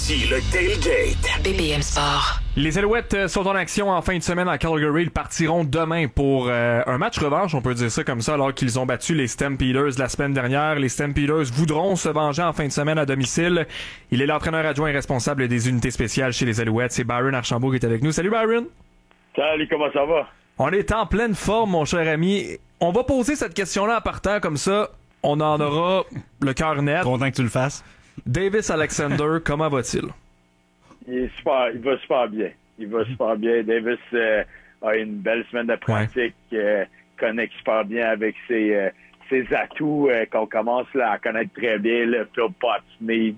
Voici le Tailgate. BPM Sport. Les Alouettes sont en action en fin de semaine à Calgary. Ils partiront demain pour un match revanche, on peut dire ça comme ça, alors qu'ils ont battu les Stampeders la semaine dernière. Les Stampeders voudront se venger en fin de semaine à domicile. Il est l'entraîneur adjoint et responsable des unités spéciales chez les Alouettes. C'est Byron Archambault qui est avec nous. Salut Byron! Salut, comment ça va? On est en pleine forme, mon cher ami. On va poser cette question-là en partant comme ça. On en aura le cœur net. Content que tu le fasses. Davis Alexander, comment va-t-il? Il va super bien. Davis a une belle semaine de pratique, connecte super bien avec ses atouts qu'on commence là, à connaître très bien. Le field pot need.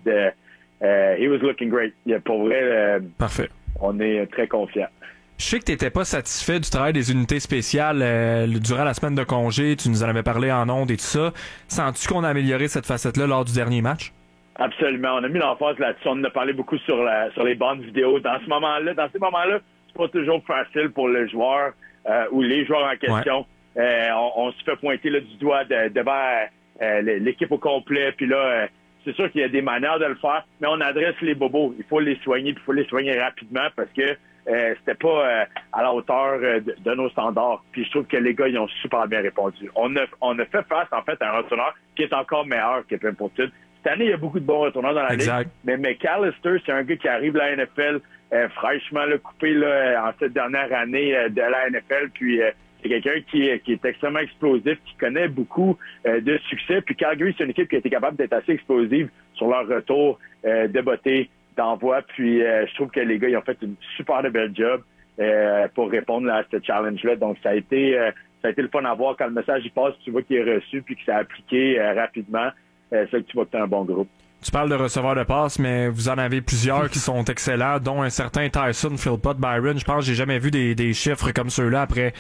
He was looking great. Pour vrai, parfait. On est très confiants. Je sais que tu n'étais pas satisfait du travail des unités spéciales durant la semaine de congé. Tu nous en avais parlé en ondes et tout ça. Sens-tu qu'on a amélioré cette facette-là lors du dernier match? Absolument. On a mis l'emphase là-dessus. On en a parlé beaucoup sur les bandes vidéo. Dans ces moments-là, c'est pas toujours facile pour le joueur ou les joueurs en question. Ouais. On se fait pointer là, du doigt devant l'équipe au complet. Puis là, c'est sûr qu'il y a des manières de le faire, mais on adresse les bobos. Il faut les soigner, puis il faut les soigner rapidement parce que c'était pas à la hauteur de nos standards. Puis je trouve que les gars, ils ont super bien répondu. On a fait face, en fait, à un retourneur qui est encore meilleur que Pimpleton. Cette année, il y a beaucoup de bons retourneurs dans la ligue. Mais McAllister, c'est un gars qui arrive à la NFL fraîchement là, coupé là, en cette dernière année de la NFL. Puis c'est quelqu'un qui est extrêmement explosif, qui connaît beaucoup de succès. Puis Calgary, c'est une équipe qui a été capable d'être assez explosive sur leur retour de beauté, d'envoi. Puis je trouve que les gars, ils ont fait une super belle job pour répondre là, à ce challenge-là. Donc ça a été le fun à voir quand le message il passe, tu vois qu'il est reçu puis que ça a appliqué rapidement. C'est que tu vois que tu as un bon groupe. Tu parles de receveurs de passe, mais vous en avez plusieurs qui sont excellents, dont un certain Tyson Philpott. Byron, je pense que j'ai jamais vu des chiffres comme ceux-là après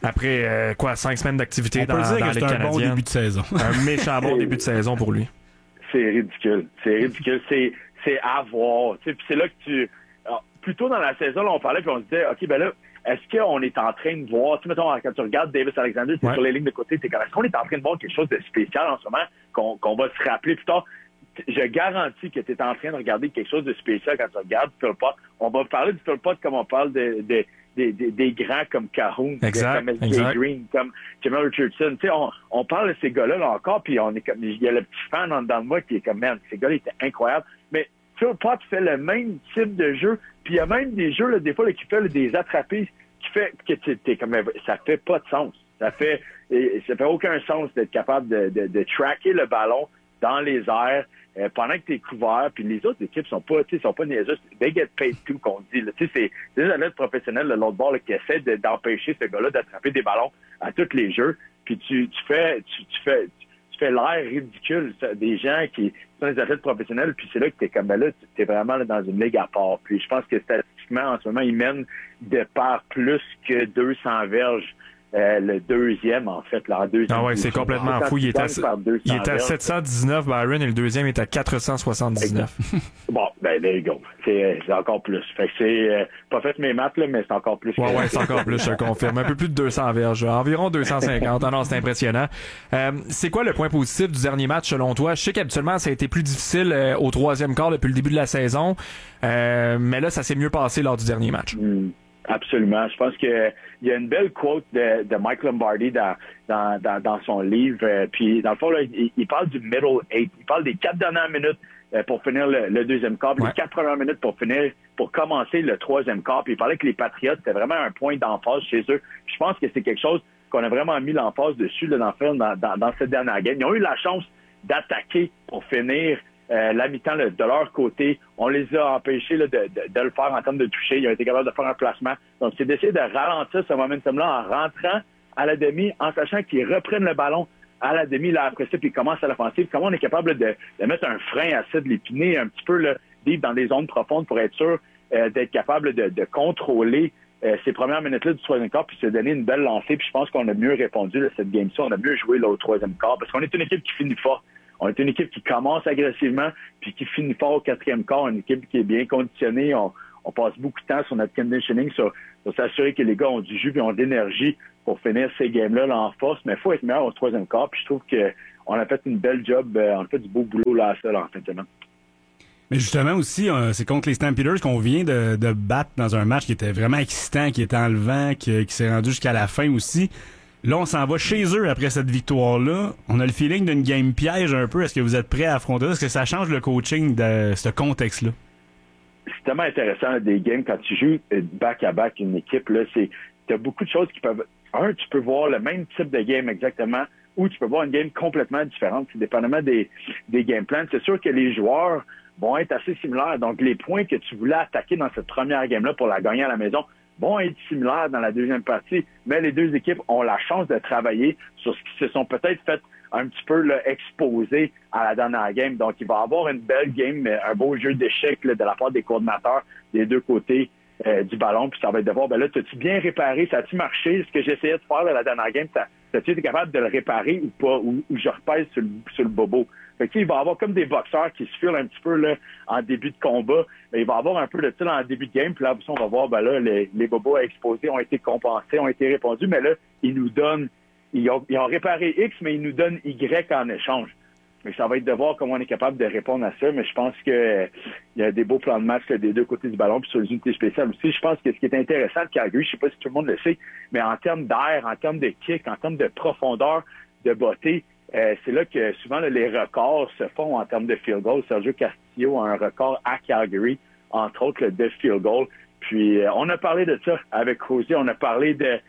5 semaines d'activité dans les Canadiennes. C'est un bon début de saison. Un méchant bon début de saison pour lui. C'est ridicule. C'est à voir. Puis c'est là que tu... Alors, plus tôt dans la saison, là, on parlait puis on se disait, OK, ben là, est-ce qu'on est en train de voir, mettons, quand tu regardes Davis Alexander, t'es sur les lignes de côté, t'es comme, est-ce qu'on est en train de voir quelque chose de spécial en ce moment qu'on va se rappeler plus tard? Je garantis que tu es en train de regarder quelque chose de spécial quand tu regardes Philpott. On va parler de Philpott comme on parle des grands comme Cahoon, comme S.J. Green, comme Jamal Richardson. Tu sais, on parle de ces gars-là là encore, puis on est comme, il y a le petit fan en dedans de moi qui est comme, man, ces gars-là étaient incroyables. Mais Philpott fait le même type de jeu, puis il y a même des jeux, là, des fois, là, qui fait là, des attrapés, qui fait que t'es comme, ça fait pas de sens. Ça fait aucun sens d'être capable de tracker le ballon dans les airs pendant que t'es couvert, puis les autres équipes sont pas niaiseuses. They get paid too, qu'on dit. C'est des athlètes professionnels de l'autre bord là, qui essaient d'empêcher ce gars-là d'attraper des ballons à tous les jeux. Puis tu fais l'air ridicule des gens qui sont des athlètes professionnels, puis c'est là que t'es comme, ben là, t'es vraiment là, dans une ligue à part. Puis je pense que statistiquement, en ce moment, ils mènent de par plus que 200 verges. Le deuxième, en fait, là, en deuxième. Ah ouais, c'est complètement fou. Il est à 719, Byron, et le deuxième est à 479. Bon, ben, there you go. C'est encore plus. Fait que c'est, pas fait mes maths, là, mais c'est encore plus. Ouais, c'est encore plus, je confirme. Un peu plus de 200 verges. Environ 250. Ah non, c'est impressionnant. C'est quoi le point positif du dernier match, selon toi? Je sais qu'habituellement, ça a été plus difficile au troisième quart depuis le début de la saison. Mais là, ça s'est mieux passé lors du dernier match. Absolument. Je pense que il y a une belle quote de Mike Lombardi dans son livre. Puis dans le fond, là, il parle du middle eight. Il parle des 4 dernières minutes pour finir le deuxième quart, puis les 4 premières minutes pour commencer le troisième quart. Puis il parlait que les Patriots, c'était vraiment un point d'emphase chez eux. Puis je pense que c'est quelque chose qu'on a vraiment mis l'emphase dessus là, dans cette dernière game. Ils ont eu la chance d'attaquer pour finir la mi-temps là, de leur côté. On les a empêchés là, de le faire en termes de toucher. Ils ont été capables de faire un placement. Donc, c'est d'essayer de ralentir ce momentum-là en rentrant à la demi, en sachant qu'ils reprennent le ballon à la demi, là, après ça, puis ils commencent à l'offensive. Comment on est capable de mettre un frein à ça, de l'épiner un petit peu là, dans des zones profondes pour être sûr d'être capable de contrôler ces premières minutes-là du troisième quart, puis se donner une belle lancée. Puis je pense qu'on a mieux répondu à cette game-ci. On a mieux joué là, au troisième quart, parce qu'on est une équipe qui finit fort. On est une équipe qui commence agressivement, puis qui finit fort au quatrième quart, une équipe qui est bien conditionnée. On passe beaucoup de temps sur notre conditioning, sur s'assurer que les gars ont du jus et ont de l'énergie pour finir ces games-là là, en force. Mais il faut être meilleur au troisième quart, puis je trouve qu'on a fait une belle job, on a fait du beau boulot là, ça, là, en fin de semaine. Mais justement aussi, c'est contre les Stampeders qu'on vient de battre dans un match qui était vraiment excitant, qui était enlevant, qui s'est rendu jusqu'à la fin aussi. Là, on s'en va chez eux après cette victoire-là. On a le feeling d'une game piège un peu. Est-ce que vous êtes prêts à affronter ça? Est-ce que ça change le coaching de ce contexte-là? C'est tellement intéressant, là, des games, quand tu joues back-à-back une équipe, là, t'as beaucoup de choses qui peuvent... tu peux voir le même type de game exactement, ou tu peux voir une game complètement différente. C'est dépendamment des game plans. C'est sûr que les joueurs vont être assez similaires. Donc, les points que tu voulais attaquer dans cette première game-là pour la gagner à la maison vont être similaires dans la deuxième partie. Mais les deux équipes ont la chance de travailler sur ce qui se sont peut-être fait un petit peu là, exposés à la dernière game. Donc, il va y avoir une belle game, un beau jeu d'échecs de la part des coordinateurs des deux côtés du ballon. Puis ça va être de voir, là, t'as-tu bien réparé? Ça a-tu marché? Ce que j'essayais de faire la dernière game, t'as-tu été capable de le réparer ou pas? Ou je repèse sur le bobo? Fait que, il va y avoir comme des boxeurs qui se filent un petit peu là, en début de combat. Mais il va y avoir un peu de style en début de game. Puis là, on va voir, là, les bobos exposés ont été compensés, ont été répondus. Mais là, ils nous donnent, ils ont réparé X, mais ils nous donnent Y en échange. Mais ça va être de voir comment on est capable de répondre à ça. Mais je pense que il y a des beaux plans de match là, des deux côtés du ballon, puis sur les unités spéciales aussi. Je pense que ce qui est intéressant de Calgary, je sais pas si tout le monde le sait, mais en termes d'air, en termes de kick, en termes de profondeur, de beauté, c'est là que souvent là, les records se font en termes de field goal. Sergio Castillo a un record à Calgary, entre autres le de field goal. Puis on a parlé de ça avec Rosier, on a parlé de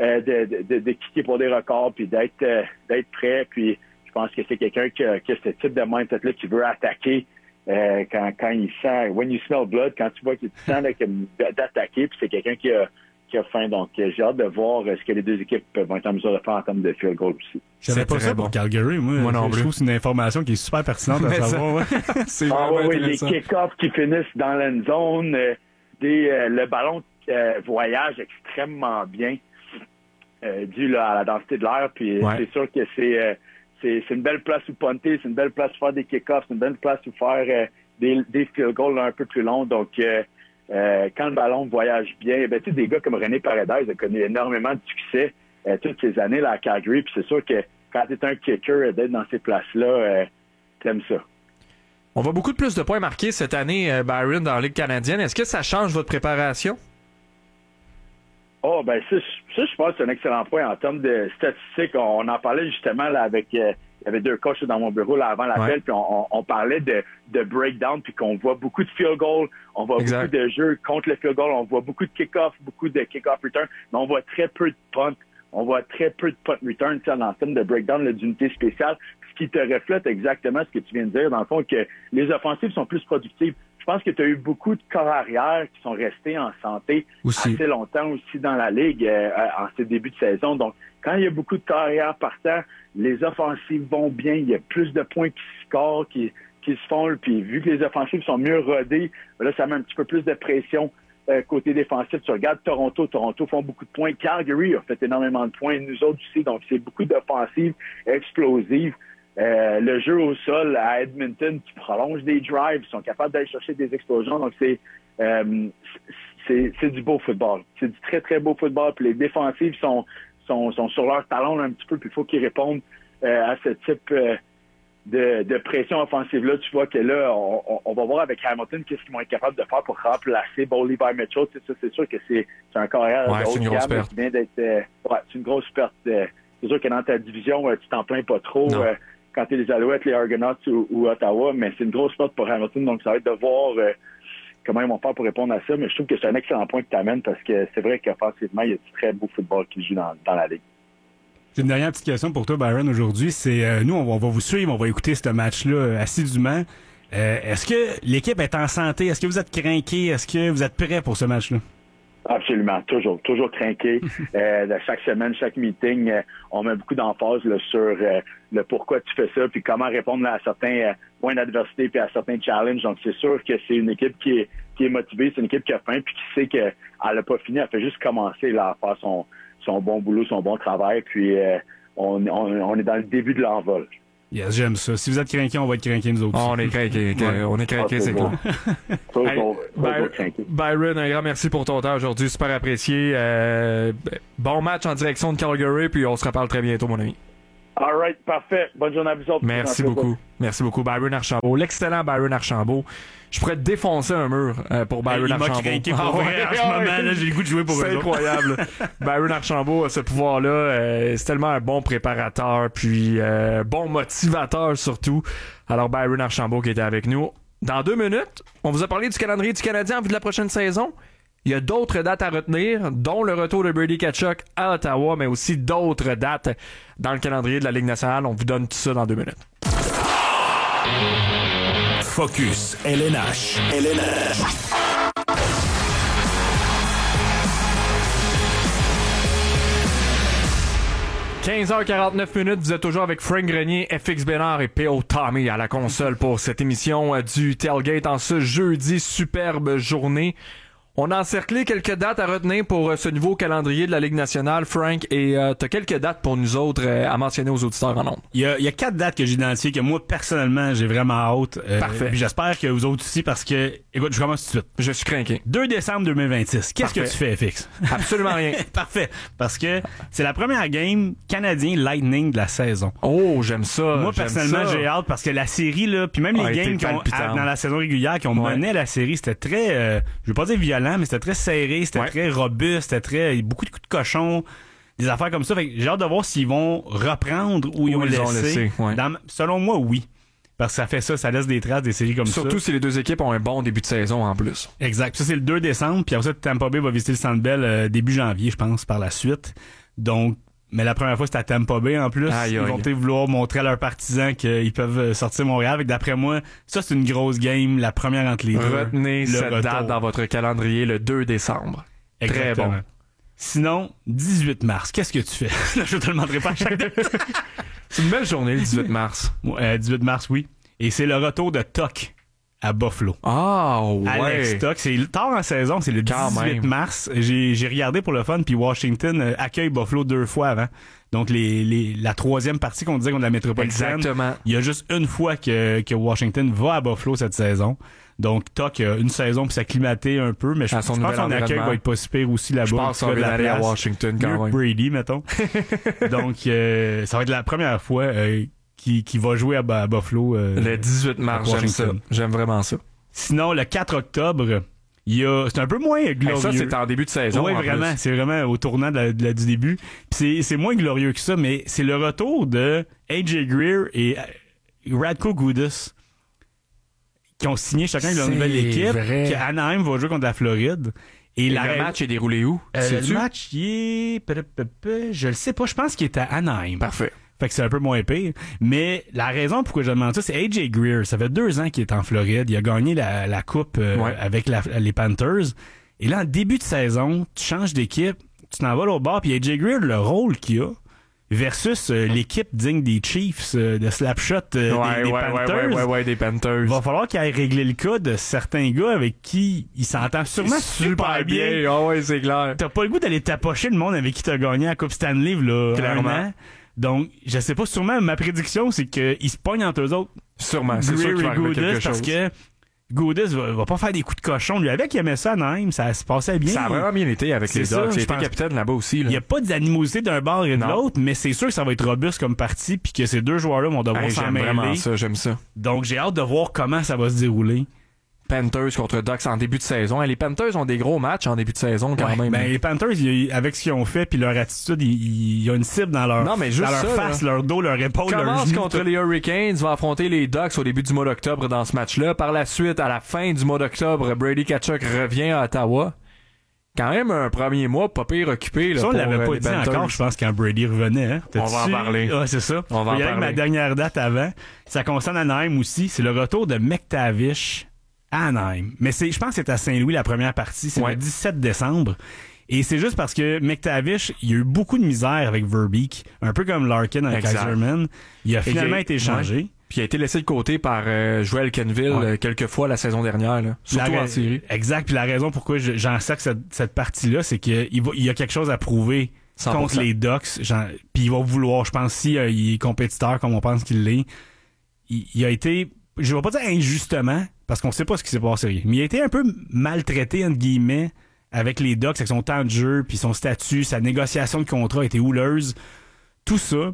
kicker pour des records, puis d'être prêt. Puis je pense que c'est quelqu'un qui a ce type de mindset-là, qui veut attaquer quand il sent, when you smell blood, quand tu vois qu'il sent là, d'attaquer, puis c'est quelqu'un qui a faim. Donc, j'ai hâte de voir ce que les deux équipes vont être en mesure de faire en termes de field goal aussi. Je savais pas ça pour Calgary, moi non plus. Je trouve que c'est une information qui est super pertinente à savoir. Ouais. C'est oui, les kick-offs qui finissent dans l'end zone, le ballon voyage extrêmement bien dû là, à la densité de l'air. Puis c'est sûr que c'est une belle place où punter, c'est une belle place où faire des kick-offs, c'est une belle place où faire des field goals un peu plus longs. Donc, quand le ballon voyage bien, tu sais, des gars comme René Paredes a connu énormément de succès toutes ces années là, à Calgary. Puis c'est sûr que quand tu es un kicker, d'être dans ces places-là, t'aimes ça. On voit beaucoup de plus de points marqués cette année, Byron, dans la Ligue canadienne. Est-ce que ça change votre préparation? Oh, ça, je pense que c'est un excellent point en termes de statistiques. On en parlait justement là, avec... il y avait deux coachs dans mon bureau là, avant l'appel, puis on parlait de breakdown, puis qu'on voit beaucoup de field goal, on voit beaucoup de jeux contre le field goal, on voit beaucoup de kick-off, beaucoup de kick-off return, mais on voit très peu de punt. On voit très peu de punt return dans le terme de breakdown d'unité spéciale, ce qui te reflète exactement ce que tu viens de dire, dans le fond, que les offensives sont plus productives. Je pense que tu as eu beaucoup de corps arrière qui sont restés en santé assez longtemps aussi dans la Ligue en ces débuts de saison. Donc, quand il y a beaucoup de corps arrière partant, les offensives vont bien, il y a plus de points qui scorent, qui se font, puis vu que les offensives sont mieux rodées, là, ça met un petit peu plus de pression côté défensif. Tu regardes Toronto font beaucoup de points. Calgary a fait énormément de points, nous autres aussi, donc c'est beaucoup d'offensives explosives. Le jeu au sol à Edmonton qui prolonge des drives, ils sont capables d'aller chercher des explosions, donc c'est du beau football. C'est du très, très beau football, puis les défensives sont sur leur talon un petit peu, puis il faut qu'ils répondent à ce type de pression offensive-là. Tu vois que là, on va voir avec Hamilton qu'est-ce qu'ils vont être capables de faire pour remplacer Levi Mitchell. C'est sûr que c'est un carrière de haut gamme qui vient d'être... c'est une grosse perte. C'est sûr que dans ta division, tu t'en plains pas trop quand tu es les Alouettes, les Argonauts ou Ottawa, mais c'est une grosse perte pour Hamilton, donc ça va être de voir comment ils vont faire pour répondre à ça. Mais je trouve que c'est un excellent point que tu amènes parce que c'est vrai qu'offensivement, il y a du très beau football qui joue dans la Ligue. J'ai une dernière petite question pour toi, Byron, aujourd'hui. C'est nous, on va vous suivre, on va écouter ce match-là assidûment. Est-ce que l'équipe est en santé? Est-ce que vous êtes craqués? Est-ce que vous êtes prêts pour ce match-là? Absolument, toujours craqué. Chaque semaine, chaque meeting, on met beaucoup d'emphase là, sur le pourquoi tu fais ça, puis comment répondre là, à certains points d'adversité, puis à certains challenges. Donc c'est sûr que c'est une équipe qui est motivée, c'est une équipe qui a faim, puis qui sait qu'elle n'a pas fini, elle fait juste commencer là, à faire son bon boulot, son bon travail, puis on est dans le début de l'envol. Yes, j'aime ça. Si vous êtes craqués, on va être craqués nous autres. On est craqués, on est craqués, c'est clair. Byron, un grand merci pour ton temps aujourd'hui, super apprécié. Bon match en direction de Calgary, puis on se reparle très bientôt, mon ami. All right, parfait. Bonne journée à vous autres. Merci beaucoup. Merci beaucoup, Byron Archambault. L'excellent Byron Archambault. Je pourrais défoncer un mur pour Byron Archambault. Il m'a craqué pour vrai. En ce moment, là, j'ai le goût de jouer pour eux. C'est incroyable. Byron Archambault a ce pouvoir-là. C'est tellement un bon préparateur, puis bon motivateur surtout. Alors, Byron Archambault qui était avec nous. Dans 2 minutes, on vous a parlé du calendrier du Canadien en vue de la prochaine saison. Il y a d'autres dates à retenir, dont le retour de Brady Tkachuk à Ottawa, mais aussi d'autres dates dans le calendrier de la Ligue nationale. On vous donne tout ça dans 2 minutes. Focus LNH. 15h49, vous êtes toujours avec Frank Grenier, FX Bénard et P.O. Tommy à la console pour cette émission du Tailgate en ce jeudi. Superbe journée. On a encerclé quelques dates à retenir pour ce nouveau calendrier de la Ligue nationale, Frank, et t'as quelques dates pour nous autres à mentionner aux auditeurs en ondes. Il y a 4 dates que j'ai identifiées que moi, personnellement, j'ai vraiment hâte. Parfait. Puis j'espère que vous autres aussi, parce que, écoute, je commence tout de suite. Je suis craqué. 2 décembre 2026. Qu'est-ce Parfait. que tu fais, FX? Absolument rien. Parfait. Parce que c'est la première game Canadien Lightning de la saison. Oh, j'aime ça. Moi, personnellement, j'ai hâte parce que la série, là, puis même les games qui ont, dans la saison régulière qui ont mené à la série, c'était très, je veux pas dire violent, mais c'était très serré, c'était très robuste, c'était très, beaucoup de coups de cochon, des affaires comme ça. Fait que j'ai hâte de voir s'ils vont reprendre ou ils ont laissé. Selon moi, oui. Parce que ça fait ça laisse des traces des séries comme ça. Surtout si les deux équipes ont un bon début de saison en plus. Exact. Ça, c'est le 2 décembre, puis après ça, Tampa Bay va visiter le Centre Bell début janvier, je pense, par la suite. Donc, mais la première fois, c'était à Tampa Bay en plus. Ils vont peut-être vouloir montrer à leurs partisans qu'ils peuvent sortir Montréal. D'après moi, ça, c'est une grosse game, la première entre les deux. Retenez cette date dans votre calendrier, le 2 décembre. Exactement. Très bon. Sinon, 18 mars, qu'est-ce que tu fais? Je te le demanderai pas à chaque date. C'est une belle journée, le 18 mars. 18 mars, oui. Et c'est le retour de Tuch à Buffalo. Ah, ouais. Alex Tuch, c'est tard en saison, c'est le 18 mars. J'ai regardé pour le fun, puis Washington accueille Buffalo 2 fois avant. Donc, la troisième partie qu'on disait contre la métropolitaine. Exactement. Il y a juste une fois que Washington va à Buffalo cette saison. Donc, Tuch a une saison pour s'acclimater un peu, mais je pense que son accueil va être pas si pire aussi là-bas. Je pense qu'on va aller à Washington quand même. Brady, mettons. Donc, ça va être la première fois qui va jouer à Buffalo. Le 18 mars, j'aime ça. J'aime vraiment ça. Sinon, le 4 octobre, c'est un peu moins glorieux. Ça, c'est en début de saison. Oui, vraiment. C'est vraiment au tournant du début. Puis c'est moins glorieux que ça, mais c'est le retour de AJ Greer et Radko Gudas qui ont signé chacun de leur nouvelle équipe. Que Anaheim va jouer contre la Floride. Et le match est déroulé où? Le match, je le sais pas. Je pense qu'il est à Anaheim. Parfait. Fait que c'est un peu moins pire. Mais la raison pourquoi je demande ça, c'est AJ Greer. Ça fait 2 ans qu'il est en Floride. Il a gagné la coupe avec les Panthers. Et là, en début de saison, tu changes d'équipe, tu t'en vas l'autre bord, puis AJ Greer, le rôle qu'il a, versus l'équipe digne des Chiefs de Slapshot des Panthers. Des Panthers. Va falloir qu'il aille régler le cas de certains gars avec qui il s'entend sûrement super bien. Ah ouais, c'est clair. T'as pas le goût d'aller tapocher le monde avec qui t'as gagné la Coupe Stanley, là. Clairement. Donc, je sais pas, sûrement, ma prédiction, c'est qu'ils se pognent entre eux autres. Sûrement, c'est sûr qu'il va arriver quelque chose. Parce que Gudas va pas faire des coups de cochon. Lui, avec, il aimait ça, Naïm, ça se passait bien. Ça a vraiment bien été avec les Ducks. Il était capitaine là-bas aussi. Il y a pas d'animosité d'un bord et de l'autre, mais c'est sûr que ça va être robuste comme partie, puis que ces deux joueurs-là vont devoir s'en mêler. J'aime vraiment ça, j'aime ça. Donc, j'ai hâte de voir comment ça va se dérouler. Panthers contre Ducks en début de saison. Les Panthers ont des gros matchs en début de saison quand même. Ben, les Panthers, avec ce qu'ils ont fait puis leur attitude, il y a une cible dans leur, face, leur dos, leur épaule, leur commence genou. Contre les Hurricanes, va affronter les Ducks au début du mois d'octobre dans ce match-là. Par la suite, à la fin du mois d'octobre, Brady Tkachuk revient à Ottawa. Quand même un premier mois pas pire occupé. Là, ça, on l'avait pas dit encore, je pense, quand Brady revenait. Hein. On va en parler. Ah, c'est ça. On va en parler. Ma dernière date avant. Ça concerne Anaheim aussi. C'est le retour de McTavish à Anaheim. Mais je pense que c'est à Saint-Louis la première partie. C'est le 17 décembre. Et c'est juste parce que McTavish, il y a eu beaucoup de misère avec Verbeek. Un peu comme Larkin avec Kaiserman. Il a finalement été échangé. Ouais. Puis il a été laissé de côté par Joel Kenville quelques fois la saison dernière. Là. Surtout en série. Exact. Puis la raison pourquoi j'en sais que cette partie-là, c'est qu'il y a quelque chose à prouver 100%. Contre les Ducks. Puis il va vouloir, je pense, si il est compétiteur comme on pense qu'il l'est, il a été, je vais pas dire injustement, parce qu'on sait pas ce qui s'est passé, mais il a été un peu maltraité, entre guillemets, avec les Ducks, avec son temps de jeu, puis son statut, sa négociation de contrat a été houleuse. Tout ça.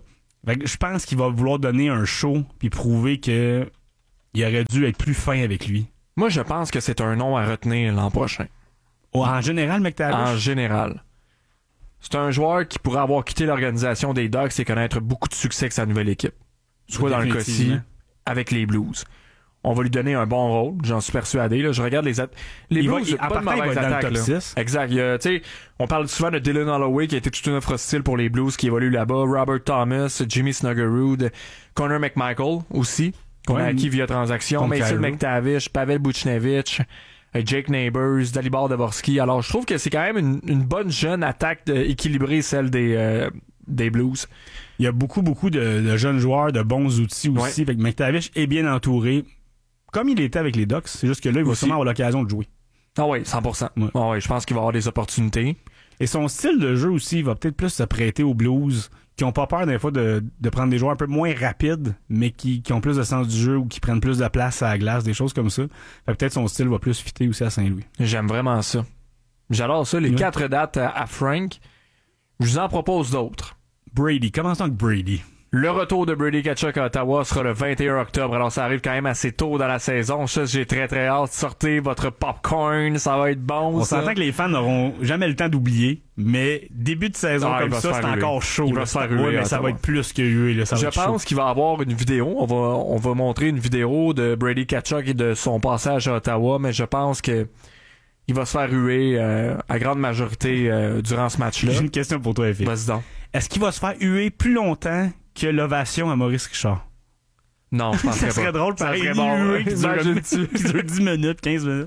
Fait que je pense qu'il va vouloir donner un show puis prouver que il aurait dû être plus fin avec lui. Moi, je pense que c'est un nom à retenir l'an prochain. Oh, en général, McTavish? En général. C'est un joueur qui pourrait avoir quitté l'organisation des Ducks et connaître beaucoup de succès avec sa nouvelle équipe. Soit dans le cas-ci, avec les Blues. On va lui donner un bon rôle, j'en suis persuadé. Là. Je regarde les Blues, pas de mauvaise attaque. Là. 6. Exact. On parle souvent de Dylan Holloway qui a été toute une offre hostile pour les Blues qui évolue là-bas. Robert Thomas, Jimmy Snuggerud, Connor McMichael aussi, qu'on a acquis via transaction. Mason McTavish, Pavel Buchnevich, Jake Neighbors, Dalibor Dvorsky. Alors je trouve que c'est quand même une bonne jeune attaque équilibrée, celle des Blues. Il y a beaucoup de jeunes joueurs, de bons outils aussi. Ouais. Fait que McTavish est bien entouré. Comme il était avec les Ducks, c'est juste que là, il va sûrement avoir l'occasion de jouer. Ah oui, 100%. Ouais. Ah oui, je pense qu'il va avoir des opportunités. Et son style de jeu aussi, il va peut-être plus se prêter aux Blues, qui ont pas peur des fois de prendre des joueurs un peu moins rapides, mais qui ont plus de sens du jeu ou qui prennent plus de place à la glace, des choses comme ça. Fait peut-être son style va plus fitter aussi à Saint-Louis. J'aime vraiment ça. J'adore ça. Les 4 dates à Frank, je vous en propose d'autres. Brady, commençons avec Brady. Le retour de Brady Tkachuk à Ottawa sera le 21 octobre. Alors, ça arrive quand même assez tôt dans la saison. Ça, j'ai très, très hâte. Sortez votre popcorn. Ça va être bon. On s'entend que les fans n'auront jamais le temps d'oublier. Mais début de saison comme ça, c'est encore chaud. Il va se faire ruer, mais ça va être plus que hué. Je pense qu'il va y avoir une vidéo. On va montrer une vidéo de Brady Tkachuk et de son passage à Ottawa. Mais je pense que il va se faire ruer à grande majorité durant ce match-là. J'ai une question pour toi, Effie. Vas-y donc. Est-ce qu'il va se faire huer plus longtemps que l'ovation à Maurice Richard? Non, je pense pas. Ça serait drôle, pareil. Ça serait bon. Qui dure 10 minutes, 15 minutes.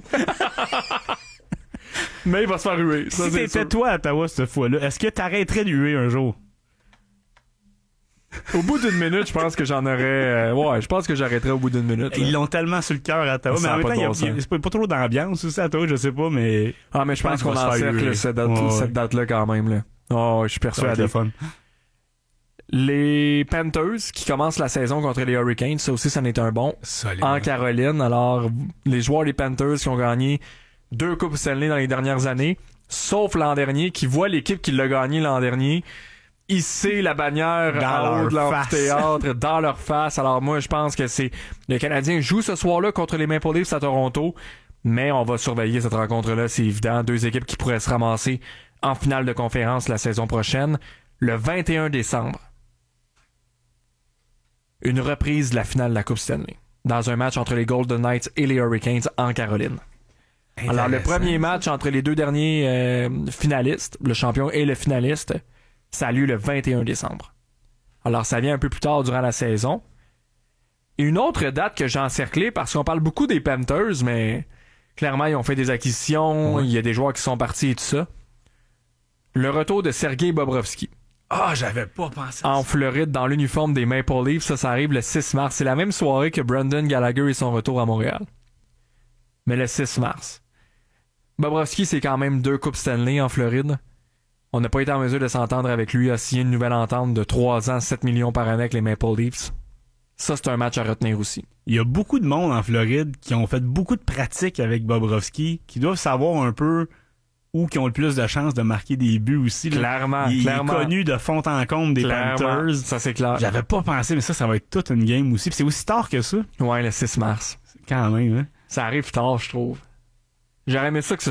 Mais il va se faire huer. Si t'étais toi à Ottawa cette fois-là, est-ce que t'arrêterais de huer un jour? Au bout d'une minute, je pense que j'en aurais... je pense que j'arrêterais au bout d'une minute. Ils l'ont tellement sur le cœur à Ottawa. Mais en même temps, c'est pas trop d'ambiance aussi à Ottawa, je sais pas, mais... Ah, mais je pense qu'on encercle cette date-là quand même. Là. Oh, je suis persuadé. Fun. Les Panthers qui commencent la saison contre les Hurricanes, ça aussi, ça en est un bon. Solide. En Caroline. Alors, les joueurs des Panthers qui ont gagné 2 Coupes Stanley dans les dernières années, sauf l'an dernier, qui voient l'équipe qui l'a gagné l'an dernier hisser la bannière en haut de l'amphithéâtre dans leur face. Alors moi, je pense que c'est... Le Canadien joue ce soir-là contre les Maple Leafs à Toronto, mais on va surveiller cette rencontre-là, c'est évident. 2 équipes qui pourraient se ramasser en finale de conférence la saison prochaine, le 21 décembre. Une reprise de la finale de la Coupe Stanley, dans un match entre les Golden Knights et les Hurricanes en Caroline. Alors, le premier match entre les 2 derniers finalistes, le champion et le finaliste, ça a lieu le 21 décembre. Alors, ça vient un peu plus tard durant la saison. Et une autre date que j'ai encerclée, parce qu'on parle beaucoup des Panthers, mais clairement, ils ont fait des acquisitions, il y a des joueurs qui sont partis et tout ça. Le retour de Sergei Bobrovsky. Ah, j'avais pas pensé à en Floride, dans l'uniforme des Maple Leafs. Ça arrive le 6 mars. C'est la même soirée que Brendan Gallagher et son retour à Montréal. Mais le 6 mars. Bobrovsky, c'est quand même 2 Coupes Stanley en Floride. On n'a pas été en mesure de s'entendre avec lui. Il a signé une nouvelle entente de 3 ans, 7 millions par année avec les Maple Leafs. Ça, c'est un match à retenir aussi. Il y a beaucoup de monde en Floride qui ont fait beaucoup de pratiques avec Bobrovsky, qui doivent savoir un peu où qui ont le plus de chances de marquer des buts aussi. Là. Clairement. Il est connu de fond en comble des Panthers. Ça, c'est clair. J'avais pas pensé, mais ça va être toute une game aussi. Puis c'est aussi tard que ça. Ouais, le 6 mars. Quand même, hein. Ça arrive tard, je trouve. J'aurais aimé ça que ce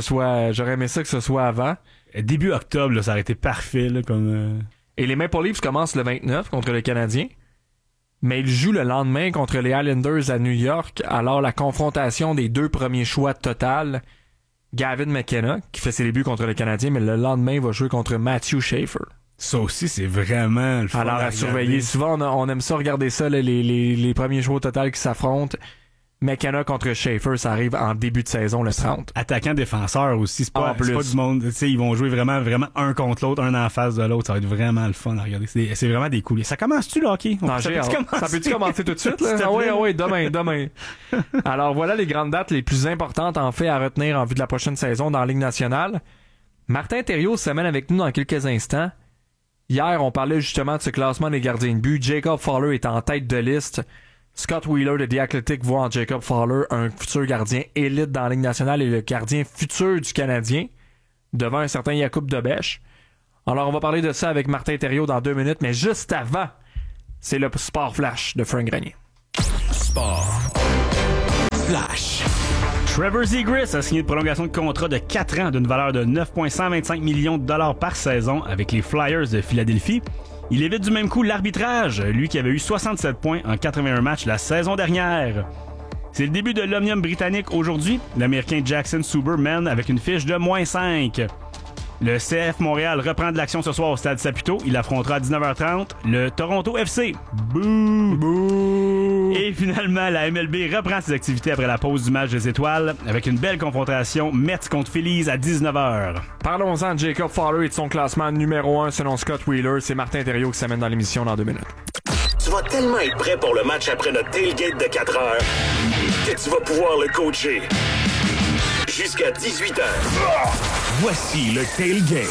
soit avant. Début octobre, là, ça aurait été parfait, là, comme... Et les Maple Leafs commencent le 29 contre le Canadien. Mais ils jouent le lendemain contre les Islanders à New York. Alors, la confrontation des 2 premiers choix total... Gavin McKenna, qui fait ses débuts contre le Canadien, mais le lendemain, il va jouer contre Matthew Schaefer. Ça aussi, c'est vraiment le fun. Alors, à surveiller. Souvent, on aime ça regarder ça, là, les premiers joueurs total qui s'affrontent. McKenna contre Schaefer, ça arrive en début de saison, le 30. Attaquant-défenseur aussi, c'est pas du monde. Tu sais, ils vont jouer vraiment un contre l'autre, un en face de l'autre. Ça va être vraiment le fun à regarder. C'est vraiment des coulisses. Ça commence-tu, le hockey? Ça peut-tu commencer tout de suite, là? Ah oui, demain. Alors, voilà les grandes dates les plus importantes, en fait, à retenir en vue de la prochaine saison dans la Ligue nationale. Martin Thériault se mène avec nous dans quelques instants. Hier, on parlait justement de ce classement des gardiens de but. Jacob Fowler est en tête de liste. Scott Wheeler de The Athletic voit en Jacob Fowler un futur gardien élite dans la Ligue nationale et le gardien futur du Canadien, devant un certain Jakub Dobeš. Alors, on va parler de ça avec Martin Thériault dans 2 minutes, mais juste avant, c'est le Sport Flash de Frank Grenier. Sport Flash. Trevor Zegras a signé une prolongation de contrat de 4 ans d'une valeur de 9,125 millions de dollars par saison avec les Flyers de Philadelphie. Il évite du même coup l'arbitrage, lui qui avait eu 67 points en 81 matchs la saison dernière. C'est le début de l'Omnium britannique aujourd'hui. L'Américain Jackson Suber mène avec une fiche de -5. Le CF Montréal reprend de l'action ce soir au Stade Saputo. Il affrontera à 19h30 le Toronto FC. Bouh! Bouh! Et finalement, la MLB reprend ses activités après la pause du match des étoiles avec une belle confrontation Mets contre Phillies à 19h. Parlons-en de Jacob Fowler et de son classement numéro 1 selon Scott Wheeler. C'est Martin Thériault qui s'amène dans l'émission dans 2 minutes. Tu vas tellement être prêt pour le match après notre tailgate de 4 heures que tu vas pouvoir le coacher. Jusqu'à 18h. Voici le tailgate.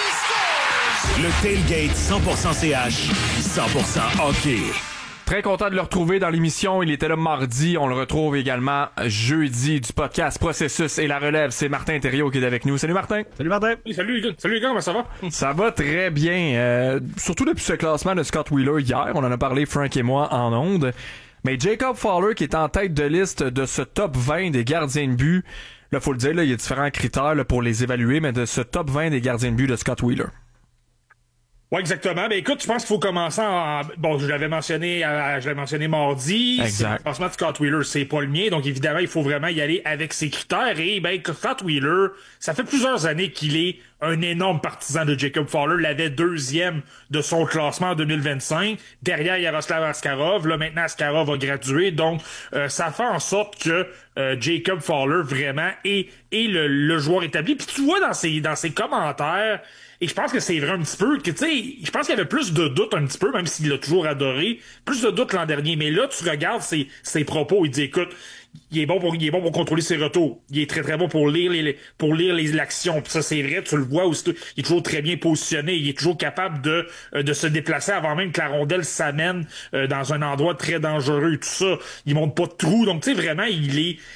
Le tailgate 100% CH, 100% hockey. Très content de le retrouver dans l'émission. Il était là mardi. On le retrouve également jeudi du podcast Processus et la relève. C'est Martin Thériault qui est avec nous. Salut Martin. Salut Martin. Oui, salut les gars, comment ça va? Ça va très bien. Surtout depuis ce classement de Scott Wheeler hier. On en a parlé, Frank et moi, en ondes. Mais Jacob Fowler qui est en tête de liste de ce top 20 des gardiens de but. Là, faut le dire, là, il y a différents critères là, pour les évaluer, mais de ce top 20 des gardiens de but de Scott Wheeler. Ouais, exactement. Ben écoute, je pense qu'il faut commencer bon, je l'avais mentionné mardi. Exact. Le classement de Scott Wheeler, c'est pas le mien, donc évidemment, il faut vraiment y aller avec ses critères. Et ben Scott Wheeler, ça fait plusieurs années qu'il est un énorme partisan de Jacob Fowler, l'avait 2e de son classement en 2025. Derrière Yaroslav Askarov. Là, maintenant, Askarov a gradué. Donc, ça fait en sorte que Jacob Fowler, vraiment, est le joueur établi. Puis tu vois dans ses commentaires, et je pense que c'est vrai un petit peu, que tu sais, je pense qu'il y avait plus de doutes un petit peu, même s'il l'a toujours adoré, plus de doutes l'an dernier. Mais là, tu regardes ses propos, il dit, écoute, il est bon pour contrôler ses retours. Il est très très bon pour lire l'action. Puis ça c'est vrai, tu le vois aussi. Il est toujours très bien positionné. Il est toujours capable de se déplacer avant même que la rondelle s'amène dans un endroit très dangereux. Tout ça, il monte pas de trou. Donc tu sais vraiment, il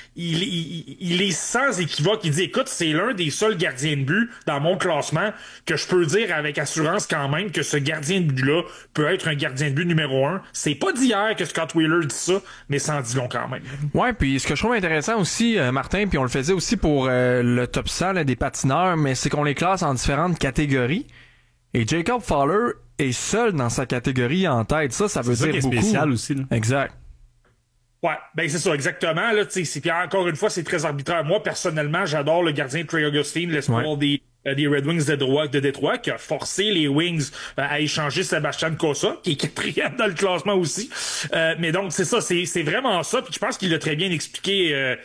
est sans équivoque. Il dit écoute, c'est l'un des seuls gardiens de but dans mon classement que je peux dire avec assurance quand même que ce gardien de but là peut être un gardien de but numéro 1. C'est pas d'hier que Scott Wheeler dit ça, mais ça en dit long quand même. Ouais, puis ce que je trouve intéressant aussi, Martin, puis on le faisait aussi pour le top 100 là, des patineurs, mais c'est qu'on les classe en différentes catégories. Et Jacob Fowler est seul dans sa catégorie en tête. Ça veut dire beaucoup. C'est spécial aussi. Là. Exact. Ouais, ben c'est ça, exactement. Là, puis encore une fois, c'est très arbitraire. Moi, personnellement, j'adore le gardien Trey Augustine, l'espoir des Red Wings de Détroit, qui a forcé les Wings à échanger Sebastian Cossa, qui est 4e dans le classement aussi. Mais donc, c'est ça, c'est vraiment ça. Puis je pense qu'il l'a très bien expliqué,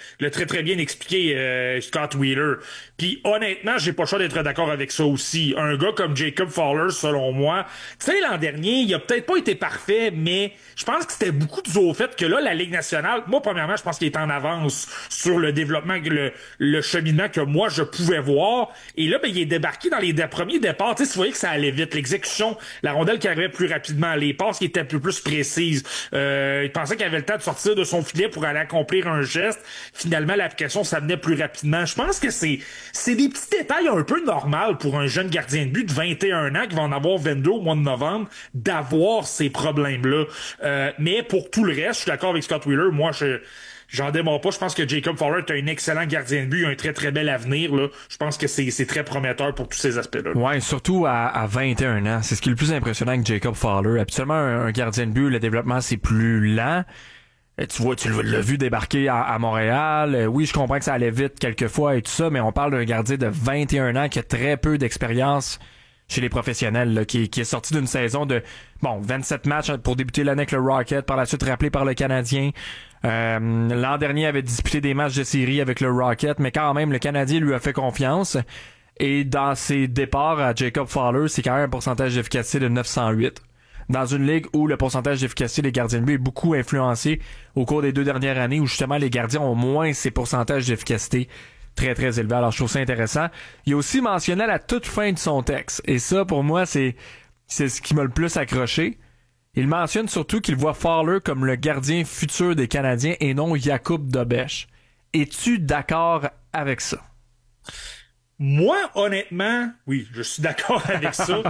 Scott Wheeler. Puis honnêtement, j'ai pas le choix d'être d'accord avec ça aussi. Un gars comme Jacob Fowler, selon moi, tu sais, l'an dernier, il a peut-être pas été parfait, mais je pense que c'était beaucoup dû au fait que là, la Ligue nationale, moi, premièrement, je pense qu'il est en avance sur le développement, le cheminement que moi, je pouvais voir. Et là, ben, il est débarqué dans les premiers départs. Tu sais, vous voyez que ça allait vite. L'exécution, la rondelle qui arrivait plus rapidement, les passes qui étaient un peu plus précises. Il pensait qu'il avait le temps de sortir de son filet pour aller accomplir un geste. Finalement, l'application s'amenait plus rapidement. Je pense que c'est des petits détails un peu normaux pour un jeune gardien de but de 21 ans qui va en avoir 22 au mois de novembre, d'avoir ces problèmes-là. Mais pour tout le reste, je suis d'accord avec Scott Wheeler. Moi, j'en démords pas. Je pense que Jacob Fowler est un excellent gardien de but, un très très bel avenir. Là. Je pense que c'est très prometteur pour tous ces aspects-là. Ouais, surtout à 21 ans. C'est ce qui est le plus impressionnant avec Jacob Fowler. Habituellement, un gardien de but, le développement, c'est plus lent. Tu l'as vu débarquer à Montréal. Oui, je comprends que ça allait vite quelquefois et tout ça, mais on parle d'un gardien de 21 ans qui a très peu d'expérience chez les professionnels, là, qui est sorti d'une saison de 27 matchs pour débuter l'année avec le Rocket, par la suite rappelé par le Canadien. L'an dernier, il avait disputé des matchs de série avec le Rocket, mais quand même, le Canadien lui a fait confiance. Et dans ses départs à Jacob Fowler, c'est quand même un pourcentage d'efficacité de 908. Dans une ligue où le pourcentage d'efficacité des gardiens de but est beaucoup influencé au cours des 2 dernières années, où justement les gardiens ont moins ces pourcentages d'efficacité très très élevés. Alors je trouve ça intéressant. Il a aussi mentionné à la toute fin de son texte, et ça pour moi c'est ce qui m'a le plus accroché. Il mentionne surtout qu'il voit Fowler comme le gardien futur des Canadiens et non Jakub Dobeš. Es-tu d'accord avec ça? Moi, honnêtement, oui, je suis d'accord avec ça.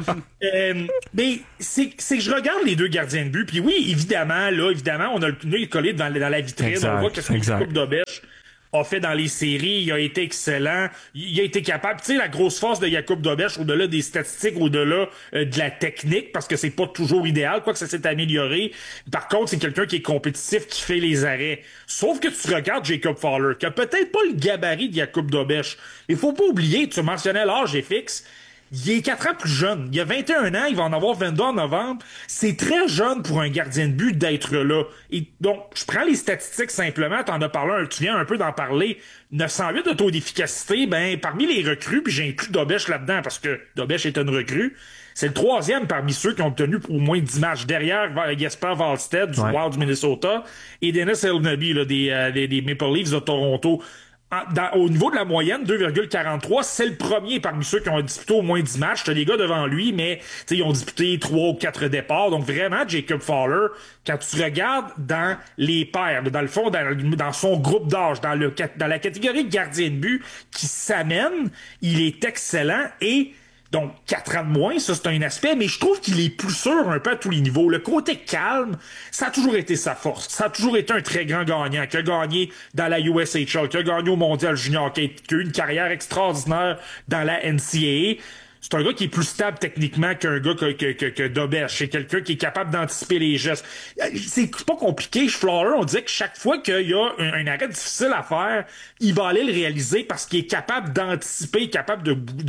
Mais c'est que je regarde les deux gardiens de but, puis oui, évidemment, on a le pneu collé dans la vitrine, exact, on voit qu'est-ce que Coupe d'Obèche a fait dans les séries, il a été excellent, il a été capable, tu sais, la grosse force de Jakub Dobeš, au-delà des statistiques, au-delà de la technique, parce que c'est pas toujours idéal, quoique ça s'est amélioré. Par contre, c'est quelqu'un qui est compétitif, qui fait les arrêts. Sauf que tu regardes Jacob Fowler, qui a peut-être pas le gabarit de Jakub Dobeš. Il faut pas oublier, tu mentionnais l'âge FX, il est 4 ans plus jeune. Il a 21 ans, il va en avoir 22 en novembre. C'est très jeune pour un gardien de but d'être là. Et donc, je prends les statistiques simplement, t'en as parlé, tu viens un peu d'en parler. 908 de taux d'efficacité, parmi les recrues, puis j'ai inclus Dobeš là-dedans, parce que Dobeš est une recrue, c'est le 3e parmi ceux qui ont obtenu au moins 10 matchs. Derrière Jesper Wallstedt du Wild du Minnesota et Dennis Elnaby des Maple Leafs de Toronto. Au niveau de la moyenne, 2,43, c'est le premier parmi ceux qui ont disputé au moins 10 matchs. T'as des gars devant lui, mais ils ont disputé 3 ou 4 départs. Donc vraiment, Jacob Fowler, quand tu regardes dans les pairs, dans le fond, dans son groupe d'âge, dans la catégorie gardien de but qui s'amène, il est excellent et donc, 4 ans de moins, ça c'est un aspect, mais je trouve qu'il est plus sûr un peu à tous les niveaux. Le côté calme, ça a toujours été sa force. Ça a toujours été un très grand gagnant, qui a gagné dans la USHL, qui a gagné au Mondial Junior, qui a eu une carrière extraordinaire dans la NCAA. C'est un gars qui est plus stable techniquement qu'un gars que Dobeš. C'est quelqu'un qui est capable d'anticiper les gestes. C'est pas compliqué. Fowler, on dirait que chaque fois qu'il y a un arrêt difficile à faire, il va aller le réaliser parce qu'il est capable d'anticiper, capable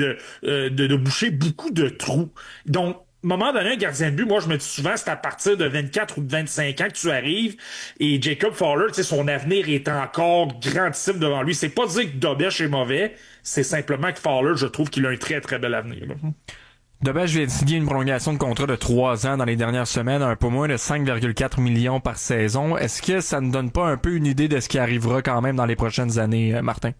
de boucher beaucoup de trous. Donc, à un moment donné, un gardien de but, moi, je me dis souvent, c'est à partir de 24 ou de 25 ans que tu arrives. Et Jacob Fowler, tu sais, son avenir est encore grandissime devant lui. C'est pas dire que Dobeš est mauvais, c'est simplement que Fowler, je trouve qu'il a un très, très bel avenir. Dobeš vient de signer une prolongation de contrat de 3 ans dans les dernières semaines, un peu moins de 5,4 millions par saison. Est-ce que ça ne donne pas un peu une idée de ce qui arrivera quand même dans les prochaines années, Martin?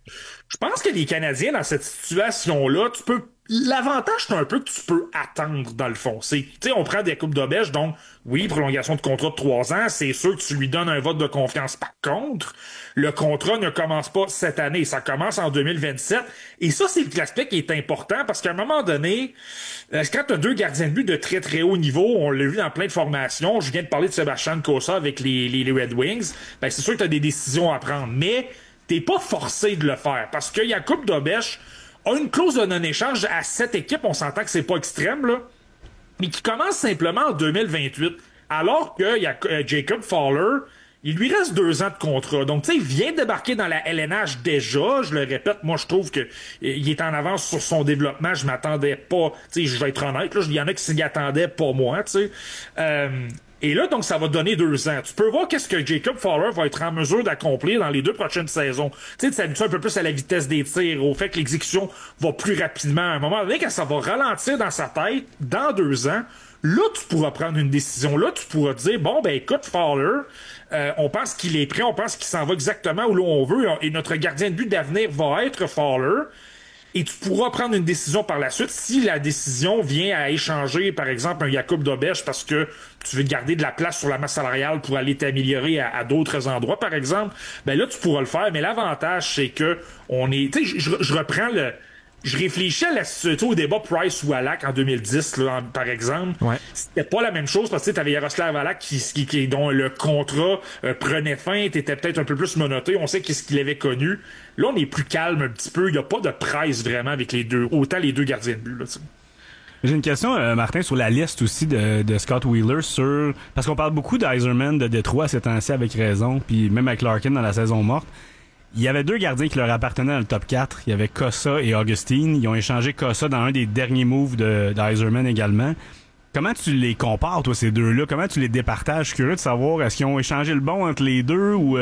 Je pense que les Canadiens, dans cette situation-là, l'avantage, c'est un peu que tu peux attendre, dans le fond. Tu sais, on prend des coupes Dobeš, donc, oui, prolongation de contrat de 3 ans, c'est sûr que tu lui donnes un vote de confiance. Par contre, le contrat ne commence pas cette année, ça commence en 2027. Et ça, c'est l'aspect qui est important, parce qu'à un moment donné, quand tu as 2 gardiens de but de très, très haut niveau, on l'a vu dans plein de formations, je viens de parler de Sebastian Cossa avec les Red Wings, c'est sûr que tu as des décisions à prendre, mais t'es pas forcé de le faire, parce que Jakub Dobeš a une clause de non-échange à 7 équipes, on s'entend que c'est pas extrême, là, mais qui commence simplement en 2028. Alors que Jacob Fowler, il lui reste 2 ans de contrat. Donc, tu sais, il vient de débarquer dans la LNH déjà. Je le répète, moi, je trouve que il est en avance sur son développement. Je m'attendais pas, tu sais, je vais être honnête, là, il y en a qui s'y attendaient, pas moi, tu sais. Et là, donc, ça va donner 2 ans. Tu peux voir qu'est-ce que Jacob Fowler va être en mesure d'accomplir dans les 2 prochaines saisons. Tu sais, de s'habituer un peu plus à la vitesse des tirs, au fait que l'exécution va plus rapidement. À un moment donné, quand ça va ralentir dans sa tête, dans 2 ans, là, tu pourras prendre une décision. Là, tu pourras dire, bon, écoute, Fowler, on pense qu'il est prêt, on pense qu'il s'en va exactement où l'on veut, et notre gardien de but d'avenir va être Fowler. Et tu pourras prendre une décision par la suite si la décision vient à échanger, par exemple, un Jakub Dobeš parce que tu veux garder de la place sur la masse salariale pour aller t'améliorer à d'autres endroits, par exemple. Là, tu pourras le faire. Mais l'avantage, c'est que on est... Tu sais, je reprends je réfléchis à la situation au débat Price-Wallach en 2010, là, par exemple. Ouais. C'était pas la même chose parce que tu avais Yaroslav Wallach dont le contrat prenait fin, t'étais peut-être un peu plus menotté. On sait qu'est-ce qu'il avait connu. Là, on est plus calme un petit peu. Il n'y a pas de Price vraiment avec les deux, autant les 2 gardiens de but. Là, j'ai une question, Martin, sur la liste aussi de Scott Wheeler parce qu'on parle beaucoup d'Yzerman de Détroit ces temps-ci avec raison, puis même avec Larkin dans la saison morte. Il y avait 2 gardiens qui leur appartenaient dans le top 4. Il y avait Cossa et Augustine. Ils ont échangé Cossa dans un des derniers moves d'Yzerman également. Comment tu les compares, toi, ces deux-là? Comment tu les départages? Je suis curieux de savoir, est-ce qu'ils ont échangé le bon entre les deux ou...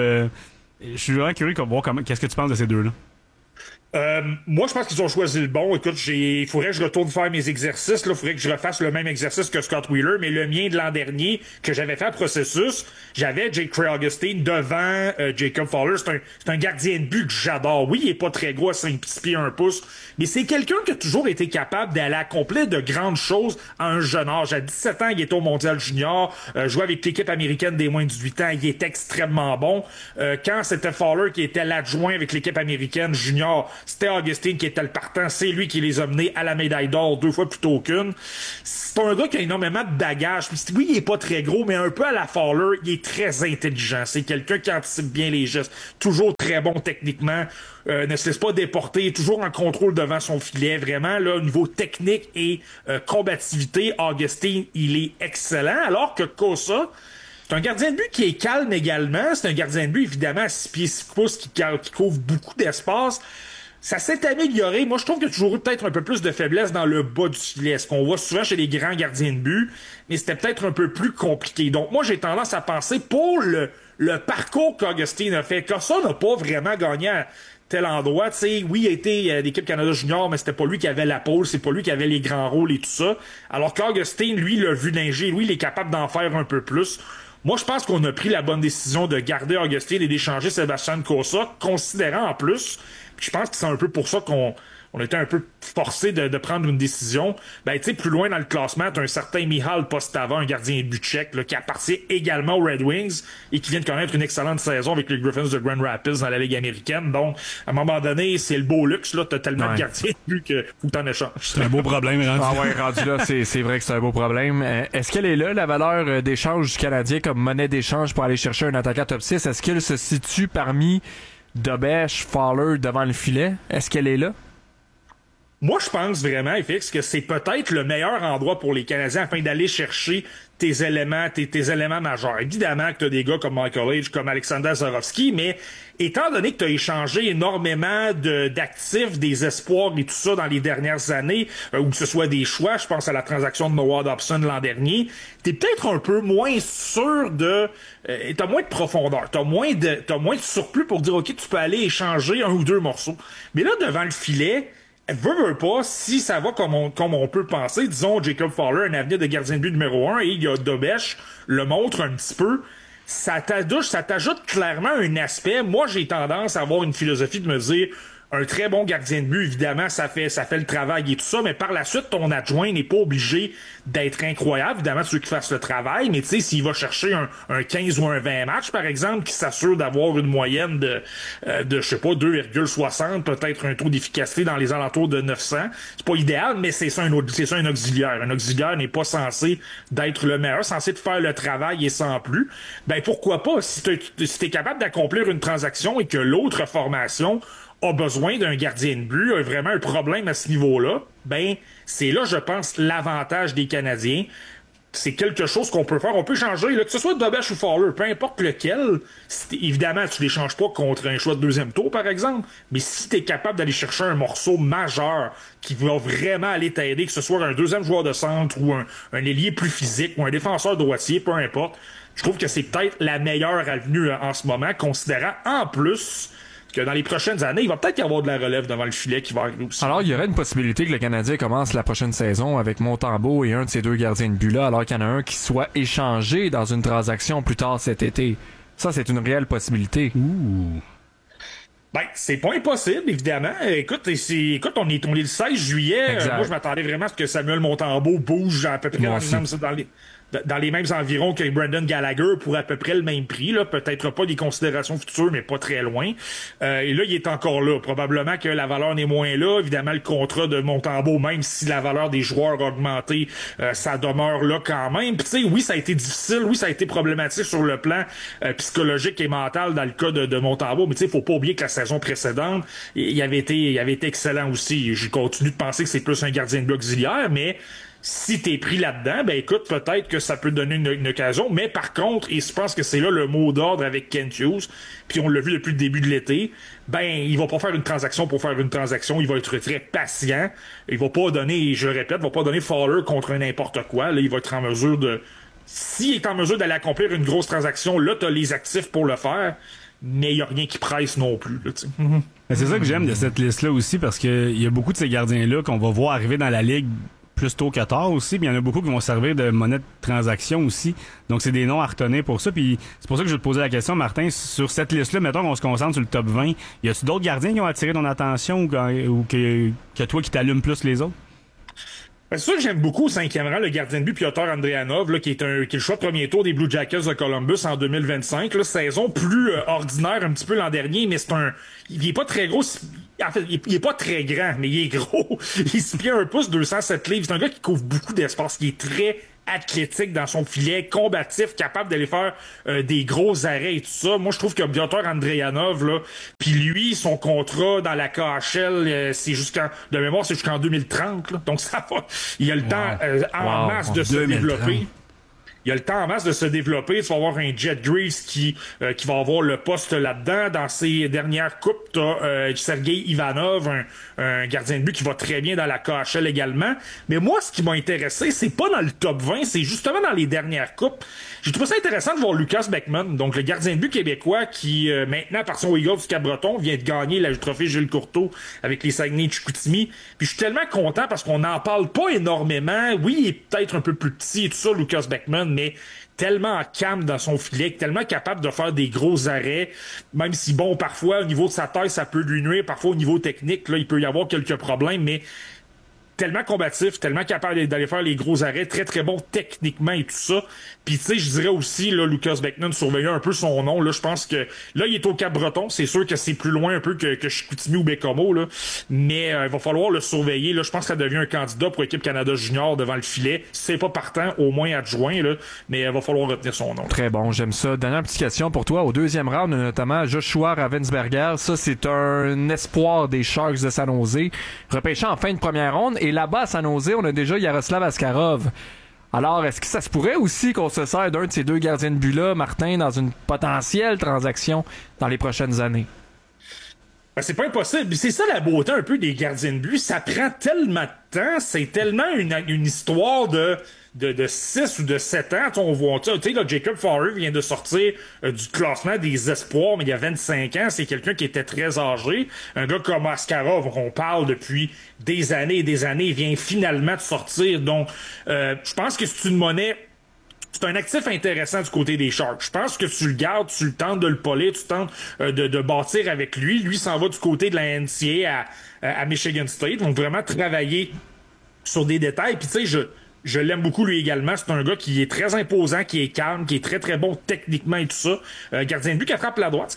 Je suis vraiment curieux de voir qu'est-ce que tu penses de ces deux-là? Moi, je pense qu'ils ont choisi le bon. Écoute, il faudrait que je retourne faire mes exercices. Il faudrait que je refasse le même exercice que Scott Wheeler, mais le mien de l'an dernier, que j'avais fait en processus, j'avais Jake Augustine devant Jacob Fowler. C'est un gardien de but que j'adore. Oui, il est pas très gros à 5 pieds 1 pouce, mais c'est quelqu'un qui a toujours été capable d'aller accomplir de grandes choses à un jeune âge. À 17 ans, il était au Mondial Junior, jouait avec l'équipe américaine des moins de 18 ans, il était extrêmement bon. Quand c'était Fowler qui était l'adjoint avec l'équipe américaine junior, c'était Augustine qui était le partant, c'est lui qui les a menés à la médaille d'or 2 fois plutôt qu'une. C'est un gars qui a énormément de bagages. Oui, il est pas très gros, mais un peu à la Fowler, il est très intelligent. C'est quelqu'un qui anticipe bien les gestes, toujours très bon techniquement, ne se laisse pas déporter, toujours en contrôle devant son filet. Vraiment, là, au niveau technique et combativité, Augustine, il est excellent, alors que Kosa, c'est un gardien de but qui est calme également. C'est un gardien de but, évidemment, à 6 pieds 6 pouces qui couvre beaucoup d'espace. Ça s'est amélioré. Moi, je trouve qu'il y a toujours eu peut-être un peu plus de faiblesse dans le bas du filet, ce qu'on voit souvent chez les grands gardiens de but, mais c'était peut-être un peu plus compliqué. Donc, moi, j'ai tendance à penser, pour le parcours qu'Augustine a fait, Kosa n'a pas vraiment gagné à tel endroit. Tu sais, oui, il a été d'équipe Canada Junior, mais c'était pas lui qui avait la pole, c'est pas lui qui avait les grands rôles et tout ça. Alors qu'Augustine, lui, l'a vu nager, lui, il est capable d'en faire un peu plus. Moi, je pense qu'on a pris la bonne décision de garder Augustine et d'échanger Sébastien Kosa, considérant en plus, je pense que c'est un peu pour ça qu'on était un peu forcé de prendre une décision. Ben, tu sais, plus loin dans le classement, t'as un certain Michal Postava, un gardien de but tchèque, là, qui appartient également aux Red Wings et qui vient de connaître une excellente saison avec les Griffins de Grand Rapids dans la Ligue américaine. Donc, à un moment donné, c'est le beau luxe, là. T'as tellement de gardiens de but que faut que t'en échanges. C'est un beau problème, rendu. Ah ouais, rendu là, c'est vrai que c'est un beau problème. Est-ce qu'elle est là, la valeur d'échange du Canadien comme monnaie d'échange pour aller chercher un attaquant top 6? Est-ce qu'elle se situe parmi Dobèche, Fowler devant le filet? Est-ce qu'elle est là? Moi, je pense vraiment, FX, que c'est peut-être le meilleur endroit pour les Canadiens afin d'aller chercher tes éléments majeurs. Évidemment que tu as des gars comme Michael Age, comme Alexander Zarovski, mais étant donné que tu as échangé énormément d'actifs, des espoirs et tout ça dans les dernières années, ou que ce soit des choix, je pense à la transaction de Noah Dobson l'an dernier, t'es peut-être un peu moins sûr t'as moins de profondeur, t'as moins de surplus pour dire, OK, tu peux aller échanger un ou deux morceaux. Mais là, devant le filet, veut pas, si ça va comme on peut penser, disons Jacob Fowler, un avenir de gardien de but numéro 1, et il y a Dobèche, le montre un petit peu, ça t'ajoute clairement un aspect. Moi, j'ai tendance à avoir une philosophie de me dire, un très bon gardien de but, évidemment, ça fait le travail et tout ça, mais par la suite, ton adjoint n'est pas obligé d'être incroyable. Évidemment, tu veux qu'il fasse le travail, mais tu sais, s'il va chercher un 15 ou un 20 matchs, par exemple, qui s'assure d'avoir une moyenne de je sais pas, 2,60, peut-être un taux d'efficacité dans les alentours de 900, c'est pas idéal, mais c'est ça un auxiliaire. Un auxiliaire n'est pas censé d'être le meilleur, censé de faire le travail et sans plus. Ben, pourquoi pas? Si t'es capable d'accomplir une transaction et que l'autre formation a besoin d'un gardien de but, a vraiment un problème à ce niveau-là, ben, c'est là, je pense, l'avantage des Canadiens. C'est quelque chose qu'on peut faire. On peut changer, là, que ce soit Dobèche ou Fowler, peu importe lequel. Évidemment, tu les changes pas contre un choix de deuxième tour, par exemple, mais si tu es capable d'aller chercher un morceau majeur qui va vraiment aller t'aider, que ce soit un deuxième joueur de centre ou un ailier plus physique ou un défenseur droitier, peu importe, je trouve que c'est peut-être la meilleure avenue en ce moment, considérant en plus que dans les prochaines années, il va peut-être y avoir de la relève devant le filet qui va arriver aussi. Alors, il y aurait une possibilité que le Canadien commence la prochaine saison avec Montembeault et un de ses deux gardiens de but-là, alors qu'il y en a un qui soit échangé dans une transaction plus tard cet été. Ça, c'est une réelle possibilité. Ouh. Ben, c'est pas impossible, évidemment. Écoute, on est le 16 juillet. Moi, je m'attendais vraiment à ce que Samuel Montembeault bouge à peu près dans les mêmes environs que Brendan Gallagher pour à peu près le même prix, là. Peut-être pas des considérations futures, mais pas très loin. Et là, il est encore là. Probablement que la valeur n'est moins là. Évidemment, le contrat de Montembeault, même si la valeur des joueurs a augmenté, ça demeure là quand même. Puis tu sais, oui, ça a été difficile. Oui, ça a été problématique sur le plan psychologique et mental dans le cas de Montembeault. Mais tu sais, faut pas oublier que la saison précédente, il avait été excellent aussi. Je continue de penser que c'est plus un gardien de but auxiliaire, mais si t'es pris là-dedans, ben écoute, peut-être que ça peut donner une occasion, mais par contre, et je pense que c'est là le mot d'ordre avec Kent Hughes, puis on l'a vu depuis le début de l'été, ben il va pas faire une transaction pour faire une transaction, il va être très patient, il va pas donner, je le répète, il va pas donner Fowler contre n'importe quoi, là il va être en mesure s'il est en mesure d'aller accomplir une grosse transaction, là t'as les actifs pour le faire, mais il y a rien qui presse non plus, là, tu sais. C'est ça que j'aime de cette liste-là aussi, parce que il y a beaucoup de ces gardiens-là qu'on va voir arriver dans la Ligue plus tôt que tard aussi, puis il y en a beaucoup qui vont servir de monnaie de transaction aussi. Donc, c'est des noms à retenir pour ça. Puis c'est pour ça que je vais te poser la question, Martin, sur cette liste-là, mettons qu'on se concentre sur le top 20, y a-tu d'autres gardiens qui ont attiré ton attention ou que toi qui t'allume plus les autres? C'est sûr que j'aime beaucoup au 5e rang le gardien de but Piotr Andrianov, là, qui est le choix de premier tour des Blue Jackets de Columbus en 2025. Là, saison plus ordinaire un petit peu l'an dernier, mais il est pas très gros. En fait, il est pas très grand, mais il est gros. Il se plie 1 pouce, 207 livres. C'est un gars qui couvre beaucoup d'espace, qui est très athlétique dans son filet, combatif, capable d'aller faire des gros arrêts et tout ça. Moi, je trouve que Piotr Andreyanov, là, puis lui, son contrat dans la KHL, c'est de mémoire, c'est jusqu'en 2030. Là. Donc, ça va. Il y a le temps en masse de se développer. Il y a le temps en masse de se développer. Tu vas avoir un Jet Grease qui va avoir le poste là-dedans. Dans ses dernières coupes, t'as Sergei Ivanov, un gardien de but qui va très bien dans la KHL également. Mais moi, ce qui m'a intéressé, c'est pas dans le top 20, c'est justement dans les dernières coupes. J'ai trouvé ça intéressant de voir Lucas Beckman, donc le gardien de but québécois qui, maintenant, par son Eagles du Cap-Breton, vient de gagner le trophée Jules Courteau avec les Saguenay-Chicoutimi. Puis je suis tellement content parce qu'on n'en parle pas énormément. Oui, il est peut-être un peu plus petit et tout ça, Lucas Beckman, mais tellement calme dans son filet, tellement capable de faire des gros arrêts, même si, bon, parfois, au niveau de sa taille, ça peut lui nuire, parfois, au niveau technique, là, il peut y avoir quelques problèmes, mais tellement combatif, tellement capable d'aller faire les gros arrêts, très très bon techniquement et tout ça. Puis tu sais, je dirais aussi, là, Lucas Beckman, surveiller un peu son nom. Là, je pense que là, il est au Cap-Breton. C'est sûr que c'est plus loin un peu que Chicoutimi ou Bécomo, là. Mais il va falloir le surveiller. Là, je pense que ça devient un candidat pour l'équipe Canada Junior devant le filet. Si c'est pas partant, au moins adjoint, là. Mais il va falloir retenir son nom. Très bon, j'aime ça. Dernière petite question pour toi. Au deuxième round, notamment Joshua Ravensberger. Ça, c'est un espoir des Sharks de San Jose. Repêché en fin de première ronde. Et là-bas, à San Jose, on a déjà Yaroslav Askarov. Alors, est-ce que ça se pourrait aussi qu'on se sert d'un de ces deux gardiens de but-là, Martin, dans une potentielle transaction dans les prochaines années? Ben, c'est pas impossible. C'est ça la beauté un peu des gardiens de but. Ça prend tellement de temps. C'est tellement une histoire de 6 ou de 7 ans. On voit, tu sais, là, Jacob Fowler vient de sortir du classement des espoirs, mais il y a 25 ans. C'est quelqu'un qui était très âgé. Un gars comme Askarov, qu'on parle depuis des années et des années, il vient finalement de sortir. Donc, je pense que c'est une monnaie. C'est un actif intéressant du côté des Sharks. Je pense que tu le gardes, tu le tentes de le polir, tu tentes de bâtir avec lui. Lui s'en va du côté de la NCAA à Michigan State. Donc vraiment travailler sur des détails. Puis tu sais, je l'aime beaucoup lui également. C'est un gars qui est très imposant, qui est calme, qui est très très bon techniquement et tout ça. Gardien de but qui attrape la droite,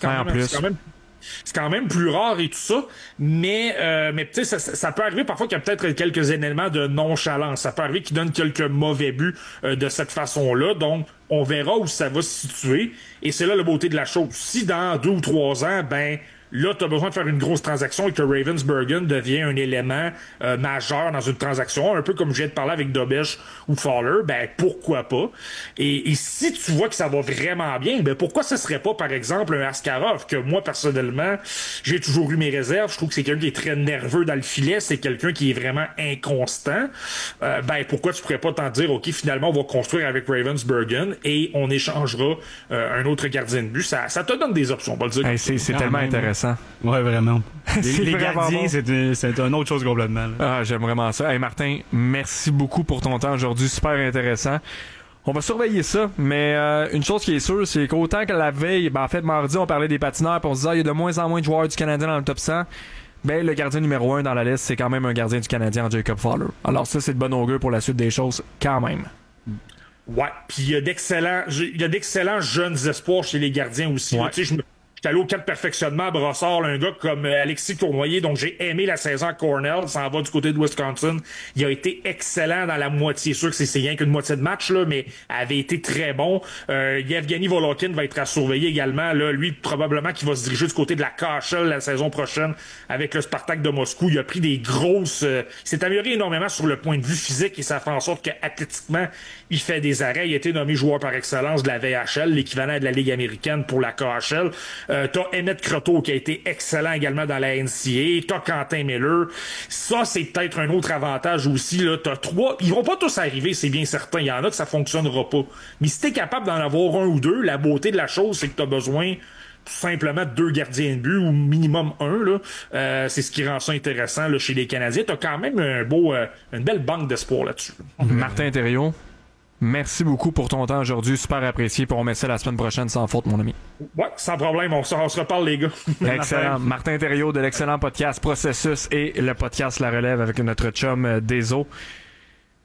c'est quand même plus rare et tout ça, mais tu sais, ça peut arriver parfois qu'il y a peut-être quelques éléments de nonchalance. Ça peut arriver qu'il donne quelques mauvais buts de cette façon-là. Donc, on verra où ça va se situer. Et c'est là la beauté de la chose. Si dans 2 ou 3 ans, ben là, tu as besoin de faire une grosse transaction et que Ravensbergen devient un élément majeur dans une transaction, un peu comme je viens de parler avec Dobesch ou Fowler, ben pourquoi pas? Et si tu vois que ça va vraiment bien, ben pourquoi ce serait pas, par exemple, un Askarov, que moi, personnellement, j'ai toujours eu mes réserves. Je trouve que c'est quelqu'un qui est très nerveux dans le filet, c'est quelqu'un qui est vraiment inconstant. Ben pourquoi tu pourrais pas t'en dire, OK, finalement, on va construire avec Ravensbergen et on échangera un autre gardien de but. Ça te donne des options, on va le dire. Hey, c'est tellement intéressant. Ouais, vraiment. Les bon. gardiens, c'est une autre chose complètement. Là. Ah, j'aime vraiment ça. Hey, Martin, merci beaucoup pour ton temps aujourd'hui. Super intéressant. On va surveiller ça, mais une chose qui est sûre, c'est qu'autant que la veille, ben en fait, mardi, on parlait des patineurs, puis on se disait, il y a de moins en moins de joueurs du Canadien dans le top 100. Ben, le gardien numéro 1 dans la liste, c'est quand même un gardien du Canadien, Jacob Fowler. Alors ça, c'est de bon augure pour la suite des choses, quand même. Ouais, puis il y a d'excellents jeunes espoirs chez les gardiens aussi. Ouais. Tu sais, j'étais allé au camp de perfectionnement à Brossard, là, un gars comme Alexis Cournoyer, donc j'ai aimé la saison à Cornell, ça en va du côté de Wisconsin. Il a été excellent dans la moitié. Sûr que c'est rien qu'une moitié de match, là, mais avait été très bon. Yevgeny Volokin va être à surveiller également. Là, lui, probablement qu'il va se diriger du côté de la KHL la saison prochaine avec le Spartak de Moscou. Il a pris des grosses... il s'est amélioré énormément sur le point de vue physique et ça fait en sorte qu'athlétiquement, il fait des arrêts. Il a été nommé joueur par excellence de la VHL, l'équivalent de la Ligue américaine pour la KHL. T'as Emmett Croteau qui a été excellent également dans la NCAA. T'as Quentin Miller. Ça, c'est peut-être un autre avantage aussi. Là, t'as 3. Ils vont pas tous arriver, c'est bien certain. Il y en a que ça fonctionnera pas. Mais si t'es capable d'en avoir un ou deux, la beauté de la chose, c'est que t'as besoin tout simplement de 2 gardiens de but ou minimum 1. Là. C'est ce qui rend ça intéressant là, chez les Canadiens. T'as quand même une belle banque d'espoir là-dessus. Martin Thériault, merci beaucoup pour ton temps aujourd'hui. Super apprécié. Puis on met ça la semaine prochaine sans faute, mon ami. Ouais, sans problème. On se reparle, les gars. Excellent. Martin Thériault de l'excellent podcast Processus et le podcast La Relève avec notre chum Deso.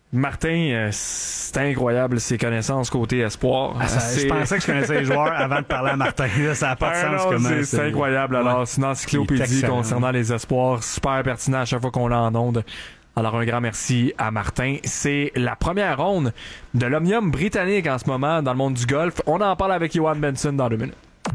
Martin, c'est incroyable ses connaissances côté espoir. Je pensais que je connaissais les joueurs avant de parler à Martin. Là, ça n'a pas de sens. Comment c'est incroyable. Alors, c'est une encyclopédie concernant les espoirs. Super pertinent à chaque fois qu'on l'a en onde. Alors, un grand merci à Martin. C'est la première ronde de l'Omnium britannique en ce moment dans le monde du golf. On en parle avec Johan Benson dans 2 minutes.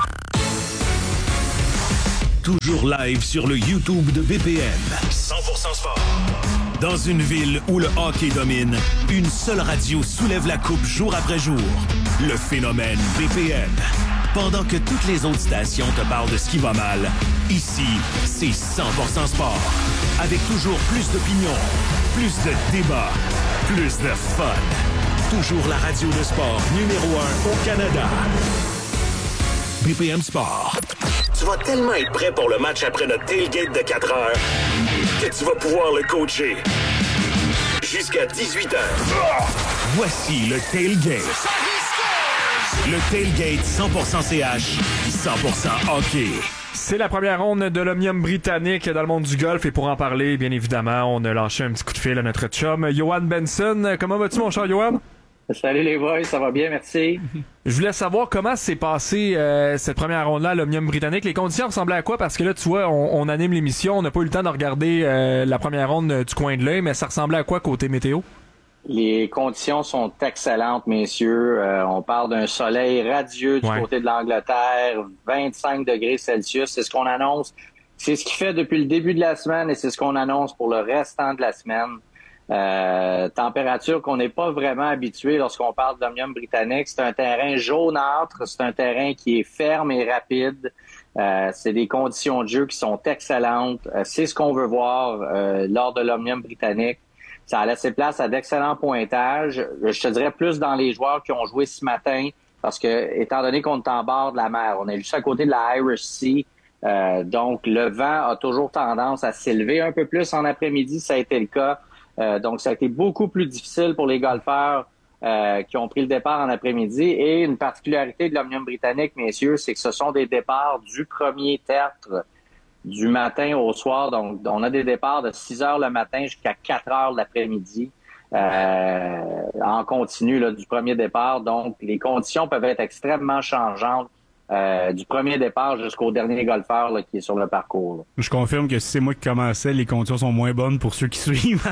Toujours live sur le YouTube de BPM. 100% sport. Dans une ville où le hockey domine, une seule radio soulève la coupe jour après jour. Le phénomène BPM. Pendant que toutes les autres stations te parlent de ce qui va mal, ici, c'est 100% sport. Avec toujours plus d'opinions, plus de débats, plus de fun. Toujours la radio de sport numéro 1 au Canada. BPM Sport. Tu vas tellement être prêt pour le match après notre tailgate de 4 heures que tu vas pouvoir le coacher jusqu'à 18 heures. Voici le tailgate. Le tailgate 100% CH, 100% hockey. C'est la première ronde de l'Omnium britannique dans le monde du golf et pour en parler, bien évidemment, on a lâché un petit coup de fil à notre chum Johan Benson. Comment vas-tu, mon cher Johan? Salut les boys, ça va bien, merci. Je voulais savoir comment s'est passé cette première ronde-là à l'Omnium britannique. Les conditions ressemblaient à quoi? Parce que là, tu vois, on anime l'émission, on n'a pas eu le temps de regarder la première ronde du coin de l'œil, mais ça ressemblait à quoi côté météo? Les conditions sont excellentes, messieurs. On parle d'un soleil radieux du côté de l'Angleterre, 25 degrés Celsius, c'est ce qu'on annonce. C'est ce qui fait depuis le début de la semaine et c'est ce qu'on annonce pour le restant de la semaine. Température qu'on n'est pas vraiment habitué lorsqu'on parle d'Omnium britannique. C'est un terrain jaunâtre, c'est un terrain qui est ferme et rapide. C'est des conditions de jeu qui sont excellentes. C'est ce qu'on veut voir lors de l'Omnium britannique. Ça a laissé place à d'excellents pointages. Je te dirais plus dans les joueurs qui ont joué ce matin, parce que étant donné qu'on est en bord de la mer, on est juste à côté de la Irish Sea. Donc le vent a toujours tendance à s'élever un peu plus en après-midi, ça a été le cas. Donc, ça a été beaucoup plus difficile pour les golfeurs qui ont pris le départ en après-midi. Et une particularité de l'Omnium britannique, messieurs, c'est que ce sont des départs du premier tertre du matin au soir. Donc, on a des départs de 6 heures le matin jusqu'à 4 heures l'après-midi en continu là, du premier départ. Donc, les conditions peuvent être extrêmement changeantes. Du premier départ jusqu'au dernier golfeur là, qui est sur le parcours. Là. Je confirme que si c'est moi qui commençais, les conditions sont moins bonnes pour ceux qui suivent.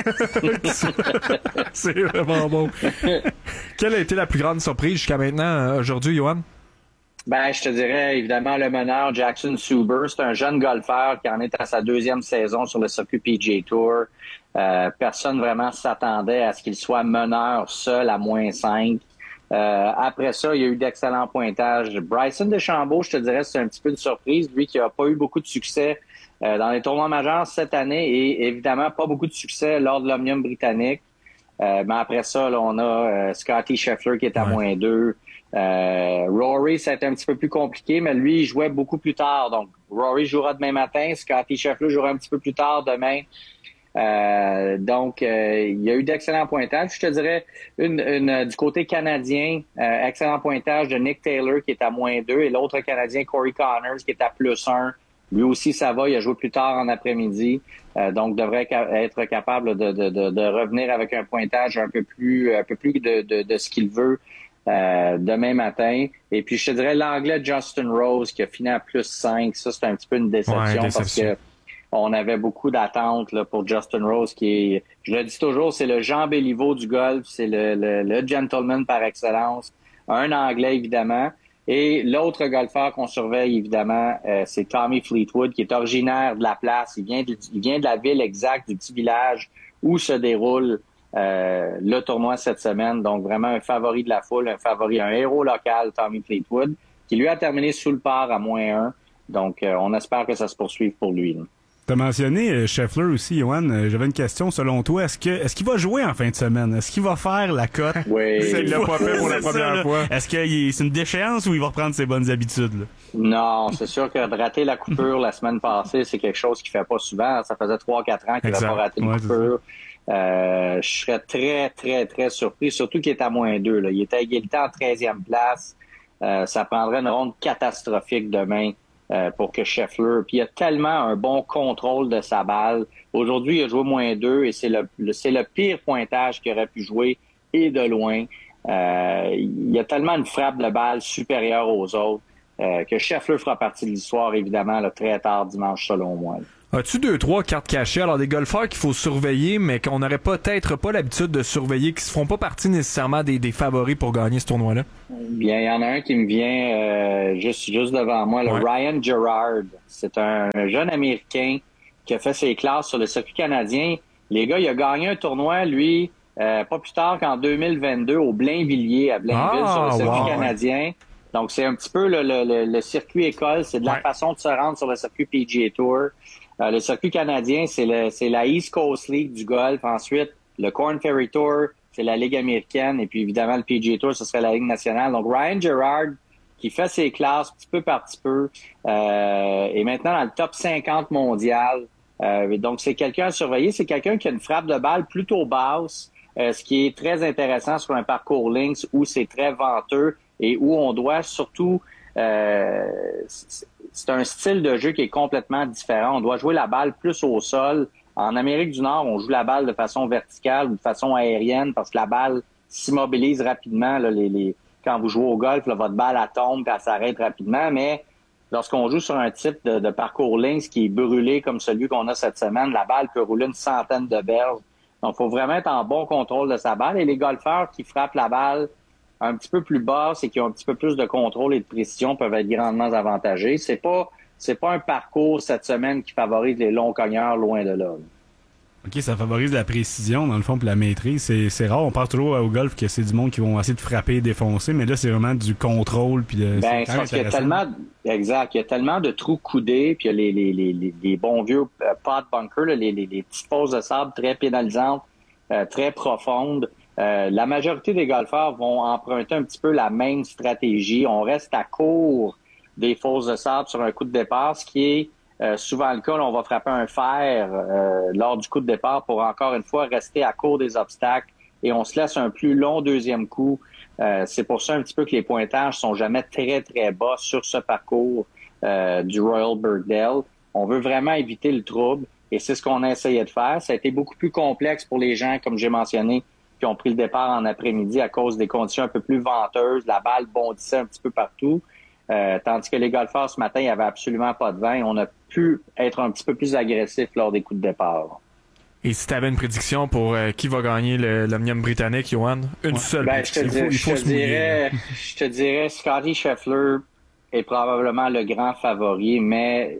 C'est vraiment bon. Quelle a été la plus grande surprise jusqu'à maintenant, aujourd'hui, Johan? Ben, je te dirais évidemment le meneur Jackson Suber. C'est un jeune golfeur qui en est à sa 2e saison sur le circuit PGA Tour. Personne vraiment s'attendait à ce qu'il soit meneur seul à -5. Après ça, il y a eu d'excellents pointages. Bryson DeChambeau, je te dirais, c'est un petit peu une surprise. Lui qui a pas eu beaucoup de succès dans les tournois majeurs cette année et évidemment pas beaucoup de succès lors de l'Omnium britannique. Mais après ça, là, on a Scotty Scheffler qui est à -2. Rory, ça a été un petit peu plus compliqué, mais lui, il jouait beaucoup plus tard. Donc, Rory jouera demain matin. Scotty Scheffler jouera un petit peu plus tard demain. Donc, il y a eu d'excellents pointages. Je te dirais, du côté canadien, excellent pointage de Nick Taylor qui est à -2 et l'autre Canadien, Corey Connors, qui est à +1. Lui aussi, ça va. Il a joué plus tard en après-midi. Donc, devrait être capable de revenir avec un pointage un peu plus de ce qu'il veut demain matin. Et puis, je te dirais l'Anglais Justin Rose qui a fini à +5. Ça, c'est un petit peu une déception parce que on avait beaucoup d'attentes là, pour Justin Rose qui est, je le dis toujours, c'est le Jean Béliveau du golf, c'est le gentleman par excellence. Un Anglais, évidemment. Et l'autre golfeur qu'on surveille, évidemment, c'est Tommy Fleetwood, qui est originaire de la place. Il vient de la ville exacte, du petit village où se déroule le tournoi cette semaine. Donc, vraiment un favori de la foule, un héros local, Tommy Fleetwood, qui lui a terminé sous le par à -1. Donc, on espère que ça se poursuive pour lui. Là. T'as mentionné Scheffler aussi, Johan. J'avais une question. Selon toi, est-ce qu'il va jouer en fin de semaine? Est-ce qu'il va faire la cote? Oui. Il l'a pas fait pour la première fois. Est-ce que c'est une déchéance ou il va reprendre ses bonnes habitudes? Là? Non, c'est sûr que de rater la coupure la semaine passée, c'est quelque chose qu'il fait pas souvent. Ça faisait 3-4 ans qu'il n'avait pas raté une coupure. Je serais très, très, très surpris, surtout qu'il est à -2. Là. Il était à égalité en 13e place. Ça prendrait une ronde catastrophique demain pour que Scheffler... Puis il a tellement un bon contrôle de sa balle. Aujourd'hui, il a joué -2 et c'est le pire pointage qu'il aurait pu jouer et de loin. Il y a tellement une frappe de balle supérieure aux autres que Scheffler fera partie de l'histoire, évidemment, là, très tard dimanche, selon moi. As-tu 2-3 cartes cachées? Alors, des golfeurs qu'il faut surveiller, mais qu'on n'aurait peut-être pas l'habitude de surveiller, qui ne feront pas partie nécessairement des favoris pour gagner ce tournoi-là? Bien, il y en a un qui me vient juste devant moi, Ryan Gerard. C'est un jeune Américain qui a fait ses classes sur le circuit canadien. Les gars, il a gagné un tournoi, lui, pas plus tard qu'en 2022 au Blainvilliers, à Blainville, sur le circuit canadien. Donc, c'est un petit peu le circuit école. C'est de la façon de se rendre sur le circuit PGA Tour. Le circuit canadien, c'est la East Coast League du golf. Ensuite, le Korn Ferry Tour, c'est la Ligue américaine. Et puis, évidemment, le PGA Tour, ce serait la Ligue nationale. Donc, Ryan Gerard, qui fait ses classes petit peu par petit peu, est maintenant dans le top 50 mondial. Donc, c'est quelqu'un à surveiller. C'est quelqu'un qui a une frappe de balle plutôt basse, ce qui est très intéressant sur un parcours links où c'est très venteux et où on doit surtout... c'est un style de jeu qui est complètement différent. On doit jouer la balle plus au sol. En Amérique du Nord, on joue la balle de façon verticale ou de façon aérienne parce que la balle s'immobilise rapidement. Là, quand vous jouez au golf, là, votre balle elle tombe et elle s'arrête rapidement. Mais lorsqu'on joue sur un type de parcours links qui est brûlé comme celui qu'on a cette semaine, la balle peut rouler une centaine de berges. Donc, il faut vraiment être en bon contrôle de sa balle. Et les golfeurs qui frappent la balle un petit peu plus basse et qui ont un petit peu plus de contrôle et de précision peuvent être grandement avantagés. C'est pas un parcours cette semaine qui favorise les longs cogneurs, loin de là. OK, ça favorise la précision, dans le fond, pour la maîtrise. C'est rare, on pense toujours au golf que c'est du monde qui vont essayer de frapper et défoncer, mais là, c'est vraiment du contrôle. Puis c'est parce qu'il y a tellement... Exact, il y a tellement de trous coudés, puis il y a les bons vieux pot bunkers, les petites fosses de sable très pénalisantes, très profondes. La majorité des golfeurs vont emprunter un petit peu la même stratégie. On reste à court des fosses de sable sur un coup de départ, ce qui est souvent le cas. Là, on va frapper un fer lors du coup de départ pour encore une fois rester à court des obstacles et on se laisse un plus long deuxième coup. C'est pour ça un petit peu que les pointages sont jamais très, très bas sur ce parcours du Royal Birkdale. On veut vraiment éviter le trouble et c'est ce qu'on a essayé de faire. Ça a été beaucoup plus complexe pour les gens, comme j'ai mentionné, qui ont pris le départ en après-midi à cause des conditions un peu plus venteuses. La balle bondissait un petit peu partout. Tandis que les golfeurs, ce matin, il n'y avait absolument pas de vent et on a pu être un petit peu plus agressif lors des coups de départ. Et si tu avais une prédiction pour qui va gagner l'Omnium britannique, Johan? Une seule prédiction. Je te dirais Scottie Scheffler est probablement le grand favori, mais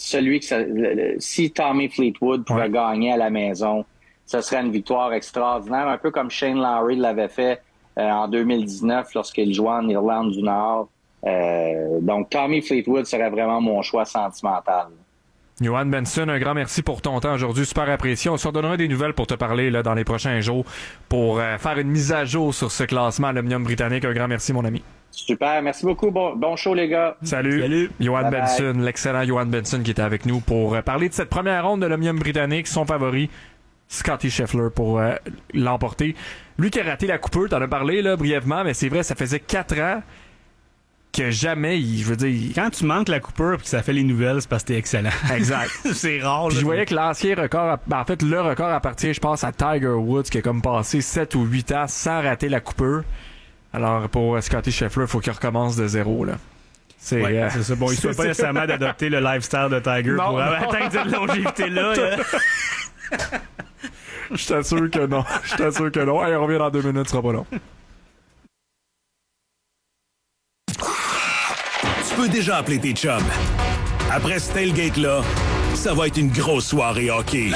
si Tommy Fleetwood pouvait gagner à la maison, ce serait une victoire extraordinaire, un peu comme Shane Lowry l'avait fait en 2019 lorsqu'il jouait en Irlande du Nord. Donc, Tommy Fleetwood serait vraiment mon choix sentimental. Johan Benson, un grand merci pour ton temps aujourd'hui, super apprécié. On se redonnera des nouvelles pour te parler là, dans les prochains jours pour faire une mise à jour sur ce classement à l'Omnium britannique. Un grand merci, mon ami. Super, merci beaucoup. Bon show, les gars. Salut. Johan Benson, l'excellent Johan Benson qui était avec nous pour parler de cette première ronde de l'Omnium britannique, son favori. Scottie Scheffler pour l'emporter. Lui qui a raté la coupure, t'en as parlé là brièvement, mais c'est vrai, ça faisait 4 ans que jamais, je veux dire... Quand tu manques la coupure et que ça fait les nouvelles, c'est parce que t'es excellent. Exact. C'est rare. Puis je voyais que l'ancien record, en fait, le record appartient, je pense, à Tiger Woods, qui a comme passé 7 ou 8 ans sans rater la coupure. Alors, pour Scottie Scheffler, il faut qu'il recommence de zéro, là. C'est ça. Bon, il ne souhaite pas nécessairement d'adopter le lifestyle de Tiger pour atteindre cette longévité-là. Je t'assure que non. Hey, on revient dans 2 minutes, ce sera pas long. Tu peux déjà appeler tes chums. Après ce tailgate-là, ça va être une grosse soirée hockey.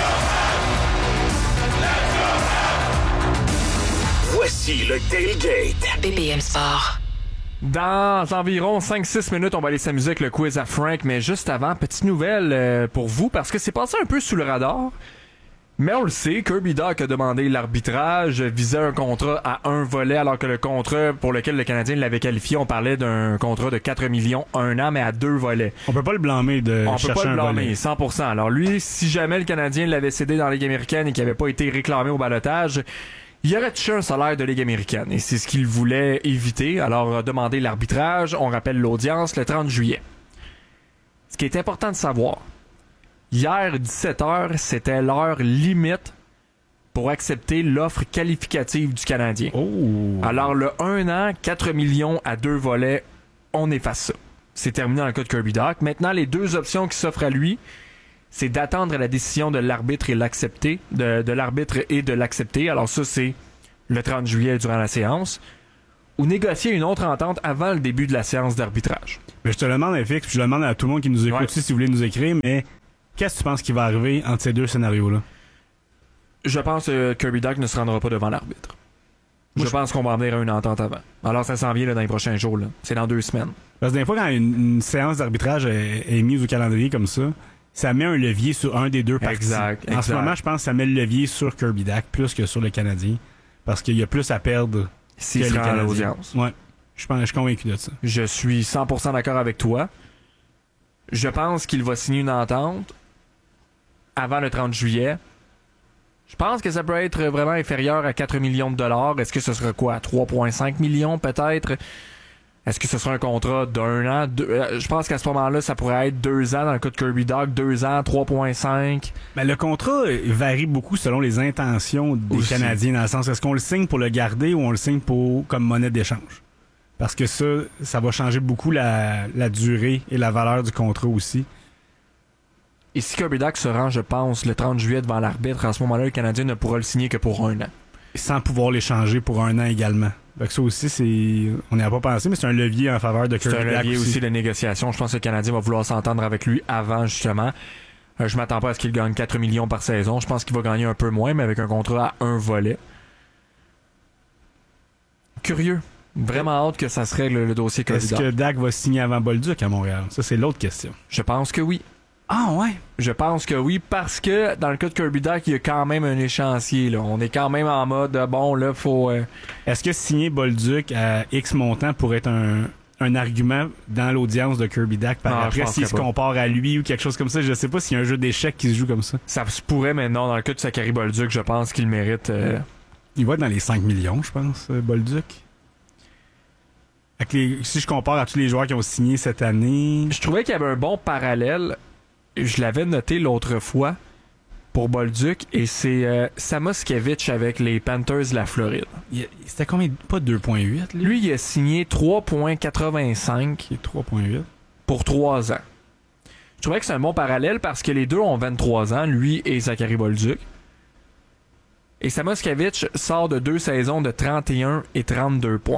Voici le tailgate. BPM Sport. Dans environ 5-6 minutes, on va aller s'amuser avec le quiz à Frank, mais juste avant, petite nouvelle pour vous, parce que c'est passé un peu sous le radar. Mais on le sait, Kirby Dach a demandé l'arbitrage, visait un contrat à 1 volet, alors que le contrat pour lequel le Canadien l'avait qualifié, on parlait d'un contrat de 4 millions, 1 an, mais à 2 volets. On peut pas le blâmer de chercher un volet. On peut pas le blâmer, 100%. Alors lui, si jamais le Canadien l'avait cédé dans la Ligue américaine et qu'il n'avait pas été réclamé au ballottage, il aurait touché un salaire de Ligue américaine. Et c'est ce qu'il voulait éviter. Alors, demander l'arbitrage, on rappelle l'audience, le 30 juillet. Ce qui est important de savoir, hier, 17h, c'était l'heure limite pour accepter l'offre qualificative du Canadien. Oh. Alors, le 1 an, 4 millions à 2 volets, on efface ça. C'est terminé dans le cas de Kirby Dach. Maintenant, les 2 options qui s'offrent à lui, c'est d'attendre la décision de l'arbitre et l'accepter, de l'arbitre et de l'accepter. Alors ça, c'est le 30 juillet durant la séance, ou négocier une autre entente avant le début de la séance d'arbitrage. Mais je te le demande, FX, puis je le demande à tout le monde qui nous écoute aussi, si vous voulez nous écrire, mais qu'est-ce que tu penses qui va arriver entre ces 2 scénarios-là? Je pense que Kirby Dach ne se rendra pas devant l'arbitre. Je pense qu'on va en venir à une entente avant. Alors ça s'en vient là, dans les prochains jours. Là. C'est dans 2 semaines. Parce que des fois, quand une séance d'arbitrage est mise au calendrier comme ça met un levier sur un des 2 parties. Exact. En ce moment, je pense que ça met le levier sur Kirby Dach plus que sur le Canadien. Parce qu'il y a plus à perdre s'il que se les rend à Canadiens. l'audience. Ouais. Je suis convaincu de ça. Je suis 100% d'accord avec toi. Je pense qu'il va signer une entente avant le 30 juillet. Je pense que ça peut être vraiment inférieur à 4 millions de dollars. Est-ce que ce sera quoi? 3,5 millions peut-être? Est-ce que ce sera un contrat d'1 an? Je pense qu'à ce moment-là, ça pourrait être 2 ans dans le cas de Kirby Dach, 2 ans, 3,5. Mais le contrat varie beaucoup selon les intentions des Aussi. Canadiens, dans le sens, est-ce qu'on le signe pour le garder ou on le signe comme monnaie d'échange? Parce que ça va changer beaucoup la durée et la valeur du contrat aussi. Et si Kirby Dach se rend, je pense, le 30 juillet devant l'arbitre, à ce moment-là, le Canadien ne pourra le signer que pour 1 an. Sans pouvoir l'échanger pour 1 an également. Fait que ça aussi, on n'y a pas pensé, mais c'est un levier en faveur de Kirby C'est un Dach levier aussi de négociation. Je pense que le Canadien va vouloir s'entendre avec lui avant, justement. Je m'attends pas à ce qu'il gagne 4 millions par saison. Je pense qu'il va gagner un peu moins, mais avec un contrat à 1 volet. Curieux. Vraiment hâte que ça se règle le dossier Kirby Est-ce Dach. que Dach va signer avant Bolduc à Montréal? Ça, c'est l'autre question. Je pense que oui. Ah ouais? Je pense que oui, parce que dans le cas de Kirby Dach, il y a quand même un échéancier. Là. On est quand même en mode, bon, là, faut... Est-ce que signer Bolduc à X montant pourrait être un argument dans l'audience de Kirby Dach par Non, je après penserais s'il se pas. compare à lui ou quelque chose comme ça? Je sais pas s'il y a un jeu d'échecs qui se joue comme ça. Ça se pourrait, mais non, dans le cas de Zachary Bolduc, je pense qu'il mérite... Il va être dans les 5 millions, je pense, Bolduc. Si je compare à tous les joueurs qui ont signé cette année... Je trouvais qu'il y avait un bon parallèle. Je l'avais noté l'autre fois pour Bolduc, et c'est Samoskevich avec les Panthers de la Floride. C'était combien? Pas 2,8? Lui, il a signé 3,85 Qui est 3,8. pour 3 ans. Je trouvais que c'est un bon parallèle parce que les deux ont 23 ans, lui et Zachary Bolduc. Et Samoskevich sort de 2 saisons de 31 et 32 points.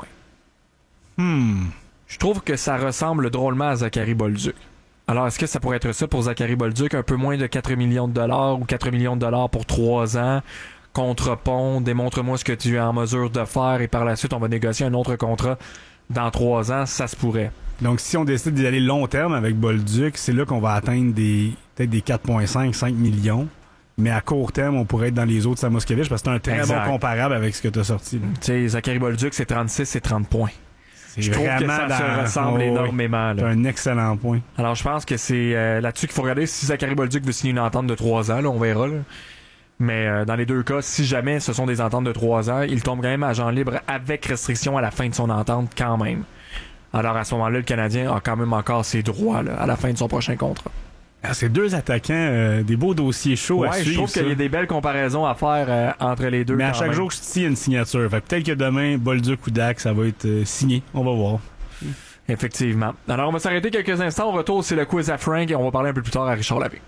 Je trouve que ça ressemble drôlement à Zachary Bolduc. Alors, est-ce que ça pourrait être ça pour Zachary Bolduc? Un peu moins de 4 millions de dollars ou 4 millions de dollars pour 3 ans. Contre-pont, démontre-moi ce que tu es en mesure de faire et par la suite, on va négocier un autre contrat dans 3 ans. Ça se pourrait. Donc, si on décide d'y aller long terme avec Bolduc, c'est là qu'on va atteindre peut-être des 4,5, 5 millions. Mais à court terme, on pourrait être dans les autres Samoskevich parce que c'est un très Exact. bon comparable avec ce que tu as sorti. Tu sais, Zachary Bolduc, c'est 36 et 30 points. C'est Je trouve que ça se ressemble énormément. C'est Là. un excellent point. Alors, je pense que c'est là-dessus qu'il faut regarder si Zachary Bolduc veut signer une entente de 3 ans. Là, on verra. Là. Mais dans les 2 cas, si jamais ce sont des ententes de 3 ans, il tombe quand même agent libre avec restriction à la fin de son entente quand même. Alors, à ce moment-là, le Canadien a quand même encore ses droits là, à la fin de son prochain contrat. Ah, c'est 2 attaquants, des beaux dossiers chauds à Ouais, suivre. je trouve ça. qu'il y a des belles comparaisons à faire entre les deux. Mais à quand chaque même. jour que je tire, il y a une signature. Fait que peut-être que demain, Bolduc ou Dach, ça va être signé. On va voir. Effectivement. Alors, on va s'arrêter quelques instants. Au retour, c'est le quiz à Frank et on va parler un peu plus tard à Richard Lavigne.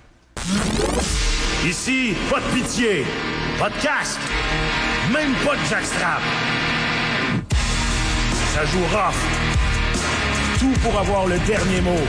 Ici, pas de pitié, pas de casque, même pas de jackstrap. Ça joue rough. Tout pour avoir le dernier mot.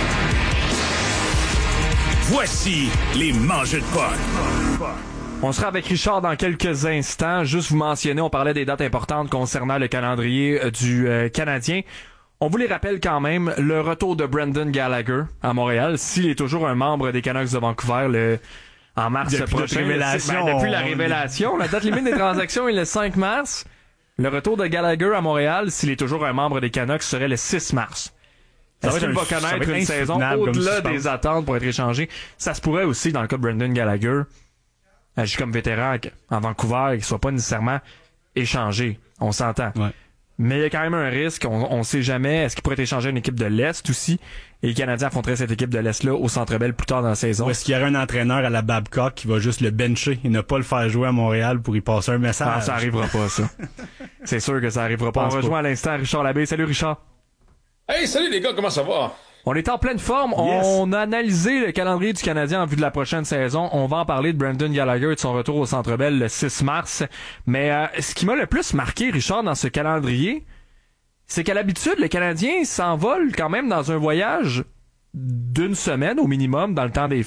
Voici les mangeux de potes. On sera avec Richard dans quelques instants. Juste vous mentionner, on parlait des dates importantes concernant le calendrier du Canadien. On vous les rappelle quand même, le retour de Brendan Gallagher à Montréal, s'il est toujours un membre des Canucks de Vancouver en mars Depuis prochain. notre révélation, Depuis la révélation, la date limite des transactions est le 5 mars. Le retour de Gallagher à Montréal, s'il est toujours un membre des Canucks, serait le 6 mars. Est-ce qu'il va connaître une saison au-delà des attentes pour être échangé? Ça se pourrait aussi, dans le cas de Brendan Gallagher, agit comme vétéran en Vancouver, qu'il ne soit pas nécessairement échangé. On s'entend. Ouais. Mais il y a quand même un risque, on sait jamais. Est-ce qu'il pourrait être échangé à une équipe de l'Est aussi? Et les Canadiens affronteraient cette équipe de l'Est-là au Centre Bell plus tard dans la saison. Ou est-ce qu'il y aurait un entraîneur à la Babcock qui va juste le bencher et ne pas le faire jouer à Montréal pour y passer un message? Non, ça arrivera pas, ça. C'est sûr que ça arrivera pas. On rejoint à l'instant Richard Labbé. Salut, Richard. Hey, salut les gars, comment ça va? On est en pleine forme. Yes. On a analysé le calendrier du Canadien en vue de la prochaine saison. On va en parler de Brendan Gallagher et de son retour au Centre Bell le 6 mars. Mais ce qui m'a le plus marqué, Richard, dans ce calendrier, c'est qu'à l'habitude, le Canadien s'envole quand même dans un voyage d'une semaine au minimum dans le temps des